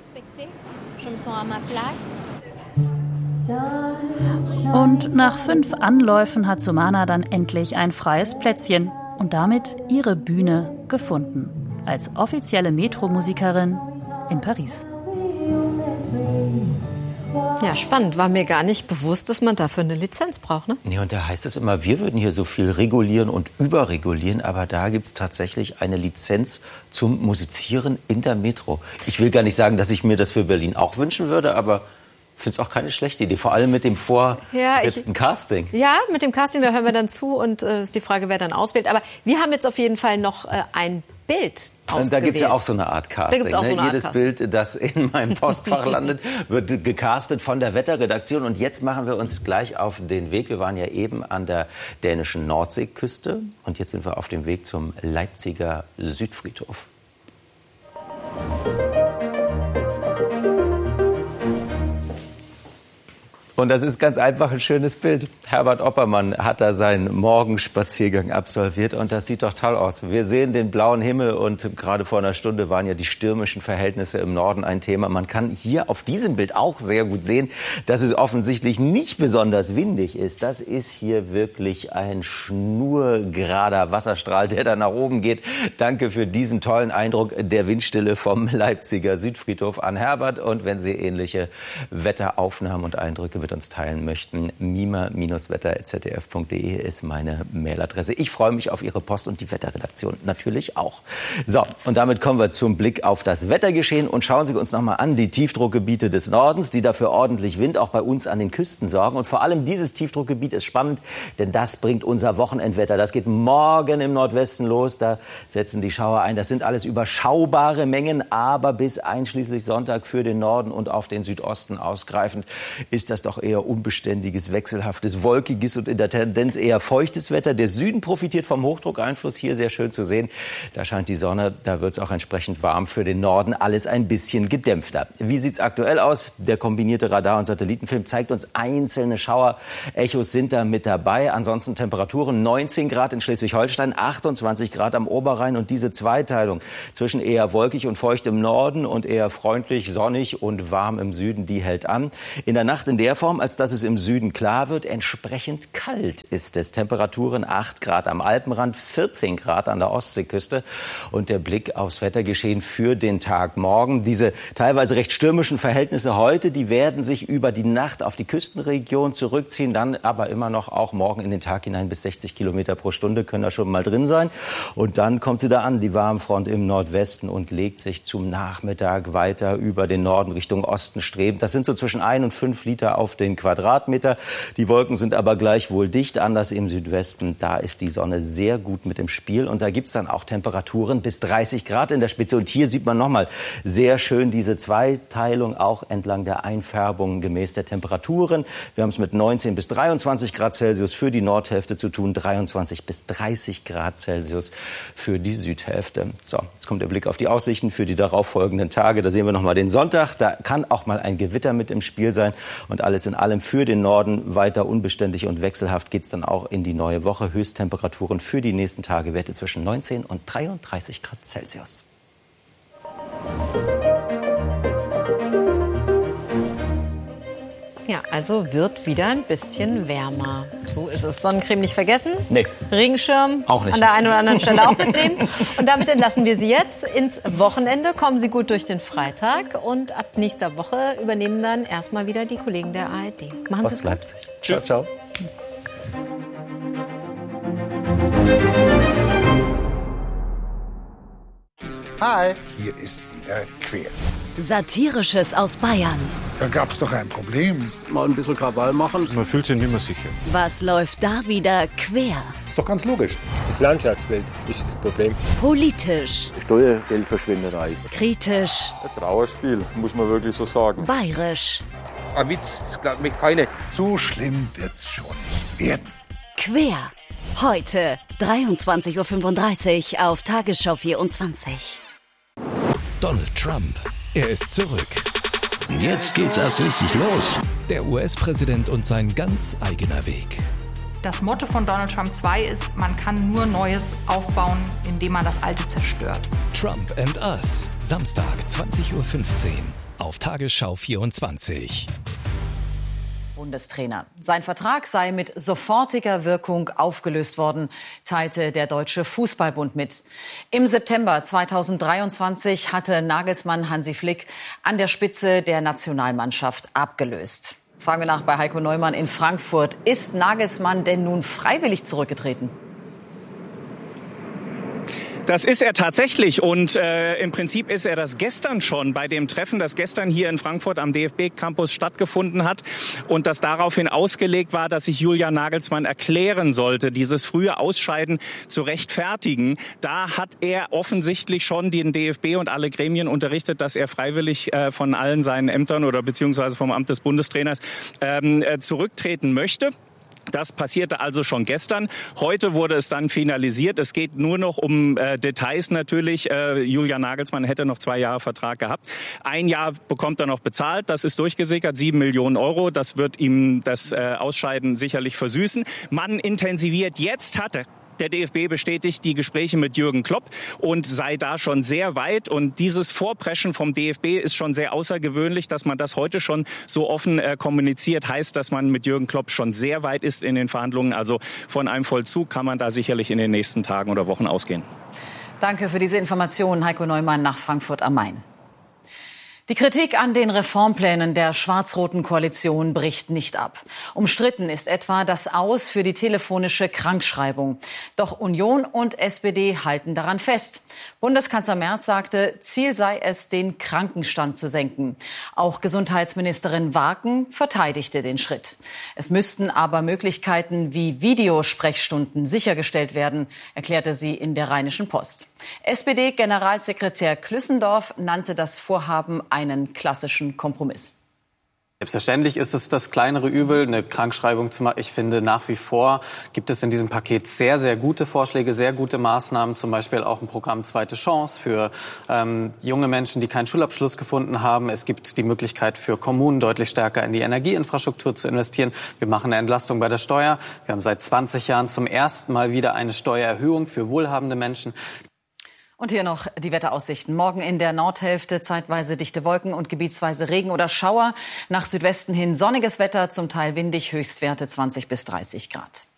Und nach fünf Anläufen hat Sumana dann endlich ein freies Plätzchen und damit ihre Bühne gefunden. Als offizielle Metro-Musikerin in Paris. Ja, spannend. War mir gar nicht bewusst, dass man dafür eine Lizenz braucht, ne? Nee, und da heißt es immer, wir würden hier so viel regulieren und überregulieren, aber da gibt es tatsächlich eine Lizenz zum Musizieren in der Metro. Ich will gar nicht sagen, dass ich mir das für Berlin auch wünschen würde, aber ich finde es auch keine schlechte Idee, vor allem mit dem vorgesetzten ja, Casting. Ja, mit dem Casting, da hören wir dann zu und äh, ist die Frage, wer dann auswählt. Aber wir haben jetzt auf jeden Fall noch äh, ein Bild ausgewählt. Da gibt es ja auch so eine Art Casting. Da auch so eine ne? Art Jedes Casting. Bild, das in meinem Postfach landet, wird gecastet von der Wetterredaktion. Und jetzt machen wir uns gleich auf den Weg. Wir waren ja eben an der dänischen Nordseeküste. Und jetzt sind wir auf dem Weg zum Leipziger Südfriedhof. Und das ist ganz einfach ein schönes Bild. Herbert Oppermann hat da seinen Morgenspaziergang absolviert und das sieht doch toll aus. Wir sehen den blauen Himmel und gerade vor einer Stunde waren ja die stürmischen Verhältnisse im Norden ein Thema. Man kann hier auf diesem Bild auch sehr gut sehen, dass es offensichtlich nicht besonders windig ist. Das ist hier wirklich ein schnurgerader Wasserstrahl, der da nach oben geht. Danke für diesen tollen Eindruck der Windstille vom Leipziger Südfriedhof an Herbert. Und wenn Sie ähnliche Wetteraufnahmen und Eindrücke mit uns teilen möchten. mima Bindestrich wetter at z d f punkt d e ist meine Mailadresse. Ich freue mich auf Ihre Post und die Wetterredaktion natürlich auch. So, und damit kommen wir zum Blick auf das Wettergeschehen und schauen Sie uns noch mal an die Tiefdruckgebiete des Nordens, die dafür ordentlich Wind auch bei uns an den Küsten sorgen. Und vor allem dieses Tiefdruckgebiet ist spannend, denn das bringt unser Wochenendwetter. Das geht morgen im Nordwesten los. Da setzen die Schauer ein. Das sind alles überschaubare Mengen, aber bis einschließlich Sonntag für den Norden und auf den Südosten ausgreifend ist das doch eher unbeständiges, wechselhaftes, wolkiges und in der Tendenz eher feuchtes Wetter. Der Süden profitiert vom Hochdruckeinfluss. Hier sehr schön zu sehen. Da scheint die Sonne. Da wird es auch entsprechend warm. Für den Norden alles ein bisschen gedämpfter. Wie sieht es aktuell aus? Der kombinierte Radar- und Satellitenfilm zeigt uns einzelne Schauer. Echos sind da mit dabei. Ansonsten Temperaturen neunzehn Grad in Schleswig-Holstein, achtundzwanzig Grad am Oberrhein. Und diese Zweiteilung zwischen eher wolkig und feucht im Norden und eher freundlich, sonnig und warm im Süden, die hält an. In der Nacht in der Form, als dass es im Süden klar wird, entsprechend kalt ist es. Temperaturen acht Grad am Alpenrand, vierzehn Grad an der Ostseeküste. Und der Blick aufs Wettergeschehen für den Tag morgen. Diese teilweise recht stürmischen Verhältnisse heute, die werden sich über die Nacht auf die Küstenregion zurückziehen, dann aber immer noch auch morgen in den Tag hinein bis sechzig Kilometer pro Stunde können da schon mal drin sein. Und dann kommt sie da an, die Warmfront im Nordwesten und legt sich zum Nachmittag weiter über den Norden Richtung Osten strebend. Das sind so zwischen ein und fünf Liter auf den Quadratmeter. Die Wolken sind aber gleichwohl dicht, anders im Südwesten. Da ist die Sonne sehr gut mit im Spiel und da gibt es dann auch Temperaturen bis dreißig Grad in der Spitze. Und hier sieht man nochmal sehr schön diese Zweiteilung auch entlang der Einfärbung gemäß der Temperaturen. Wir haben es mit neunzehn bis dreiundzwanzig Grad Celsius für die Nordhälfte zu tun, dreiundzwanzig bis dreißig Grad Celsius für die Südhälfte. So, jetzt kommt der Blick auf die Aussichten für die darauffolgenden Tage. Da sehen wir nochmal den Sonntag. Da kann auch mal ein Gewitter mit im Spiel sein. Und alles in allem für den Norden weiter unbeständig und wechselhaft geht es dann auch in die neue Woche. Höchsttemperaturen für die nächsten Tage Werte zwischen neunzehn und dreiunddreißig Grad Celsius. Ja, also wird wieder ein bisschen wärmer. So ist es. Sonnencreme nicht vergessen. Nee. Regenschirm auch nicht. An der einen oder anderen Stelle auch mitnehmen. Und damit entlassen wir Sie jetzt ins Wochenende. Kommen Sie gut durch den Freitag. Und ab nächster Woche übernehmen dann erstmal wieder die Kollegen der A R D. Machen Sie es gut. Leipzig. Tschüss. Ciao, ciao. Hi, hier ist wieder Quer. Satirisches aus Bayern. Da gab's doch ein Problem. Mal ein bisschen Krawall machen. Man fühlt sich nicht mehr sicher. Was läuft da wieder quer? Ist doch ganz logisch. Das Landschaftsbild ist das Problem. Politisch. Steuergeldverschwenderei. Kritisch. Ein Trauerspiel, muss man wirklich so sagen. Bayerisch. Ein Witz, das glaubt mich keine. So schlimm wird's schon nicht werden. Quer. Heute, dreiundzwanzig Uhr fünfunddreißig auf Tagesschau vierundzwanzig. Donald Trump. Er ist zurück. Jetzt geht's erst richtig los. Der U S-Präsident und sein ganz eigener Weg. Das Motto von Donald Trump zwei ist, man kann nur Neues aufbauen, indem man das Alte zerstört. Trump and Us. Samstag, zwanzig Uhr fünfzehn auf Tagesschau vierundzwanzig. Bundestrainer. Sein Vertrag sei mit sofortiger Wirkung aufgelöst worden, teilte der Deutsche Fußballbund mit. Im September zweitausenddreiundzwanzig hatte Nagelsmann Hansi Flick an der Spitze der Nationalmannschaft abgelöst. Fragen wir nach bei Heiko Neumann in Frankfurt. Ist Nagelsmann denn nun freiwillig zurückgetreten? Das ist er tatsächlich und äh, im Prinzip ist er das gestern schon bei dem Treffen, das gestern hier in Frankfurt am D F B-Campus stattgefunden hat und das daraufhin ausgelegt war, dass sich Julian Nagelsmann erklären sollte, dieses frühe Ausscheiden zu rechtfertigen. Da hat er offensichtlich schon den D F B und alle Gremien unterrichtet, dass er freiwillig äh, von allen seinen Ämtern oder beziehungsweise vom Amt des Bundestrainers ähm, äh, zurücktreten möchte. Das passierte also schon gestern. Heute wurde es dann finalisiert. Es geht nur noch um äh, Details natürlich. Äh, Julian Nagelsmann hätte noch zwei Jahre Vertrag gehabt. Ein Jahr bekommt er noch bezahlt. Das ist durchgesickert. Sieben Millionen Euro. Das wird ihm das äh, Ausscheiden sicherlich versüßen. Man intensiviert jetzt hatte der D F B bestätigt die Gespräche mit Jürgen Klopp und sei da schon sehr weit. Und dieses Vorpreschen vom D F B ist schon sehr außergewöhnlich, dass man das heute schon so offen äh, kommuniziert. Heißt, dass man mit Jürgen Klopp schon sehr weit ist in den Verhandlungen. Also von einem Vollzug kann man da sicherlich in den nächsten Tagen oder Wochen ausgehen. Danke für diese Informationen, Heiko Neumann nach Frankfurt am Main. Die Kritik an den Reformplänen der schwarz-roten Koalition bricht nicht ab. Umstritten ist etwa das Aus für die telefonische Krankschreibung. Doch Union und S P D halten daran fest. Bundeskanzler Merz sagte, Ziel sei es, den Krankenstand zu senken. Auch Gesundheitsministerin Waken verteidigte den Schritt. Es müssten aber Möglichkeiten wie Videosprechstunden sichergestellt werden, erklärte sie in der Rheinischen Post. S P D-Generalsekretär Klüssendorf nannte das Vorhaben einen klassischen Kompromiss. Selbstverständlich ist es das kleinere Übel, eine Krankschreibung zu machen. Ich finde, nach wie vor gibt es in diesem Paket sehr, sehr gute Vorschläge, sehr gute Maßnahmen. Zum Beispiel auch ein Programm Zweite Chance für ähm, junge Menschen, die keinen Schulabschluss gefunden haben. Es gibt die Möglichkeit für Kommunen, deutlich stärker in die Energieinfrastruktur zu investieren. Wir machen eine Entlastung bei der Steuer. Wir haben seit zwanzig Jahren zum ersten Mal wieder eine Steuererhöhung für wohlhabende Menschen. Und hier noch die Wetteraussichten. Morgen in der Nordhälfte zeitweise dichte Wolken und gebietsweise Regen oder Schauer. Nach Südwesten hin sonniges Wetter, zum Teil windig, Höchstwerte zwanzig bis dreißig Grad.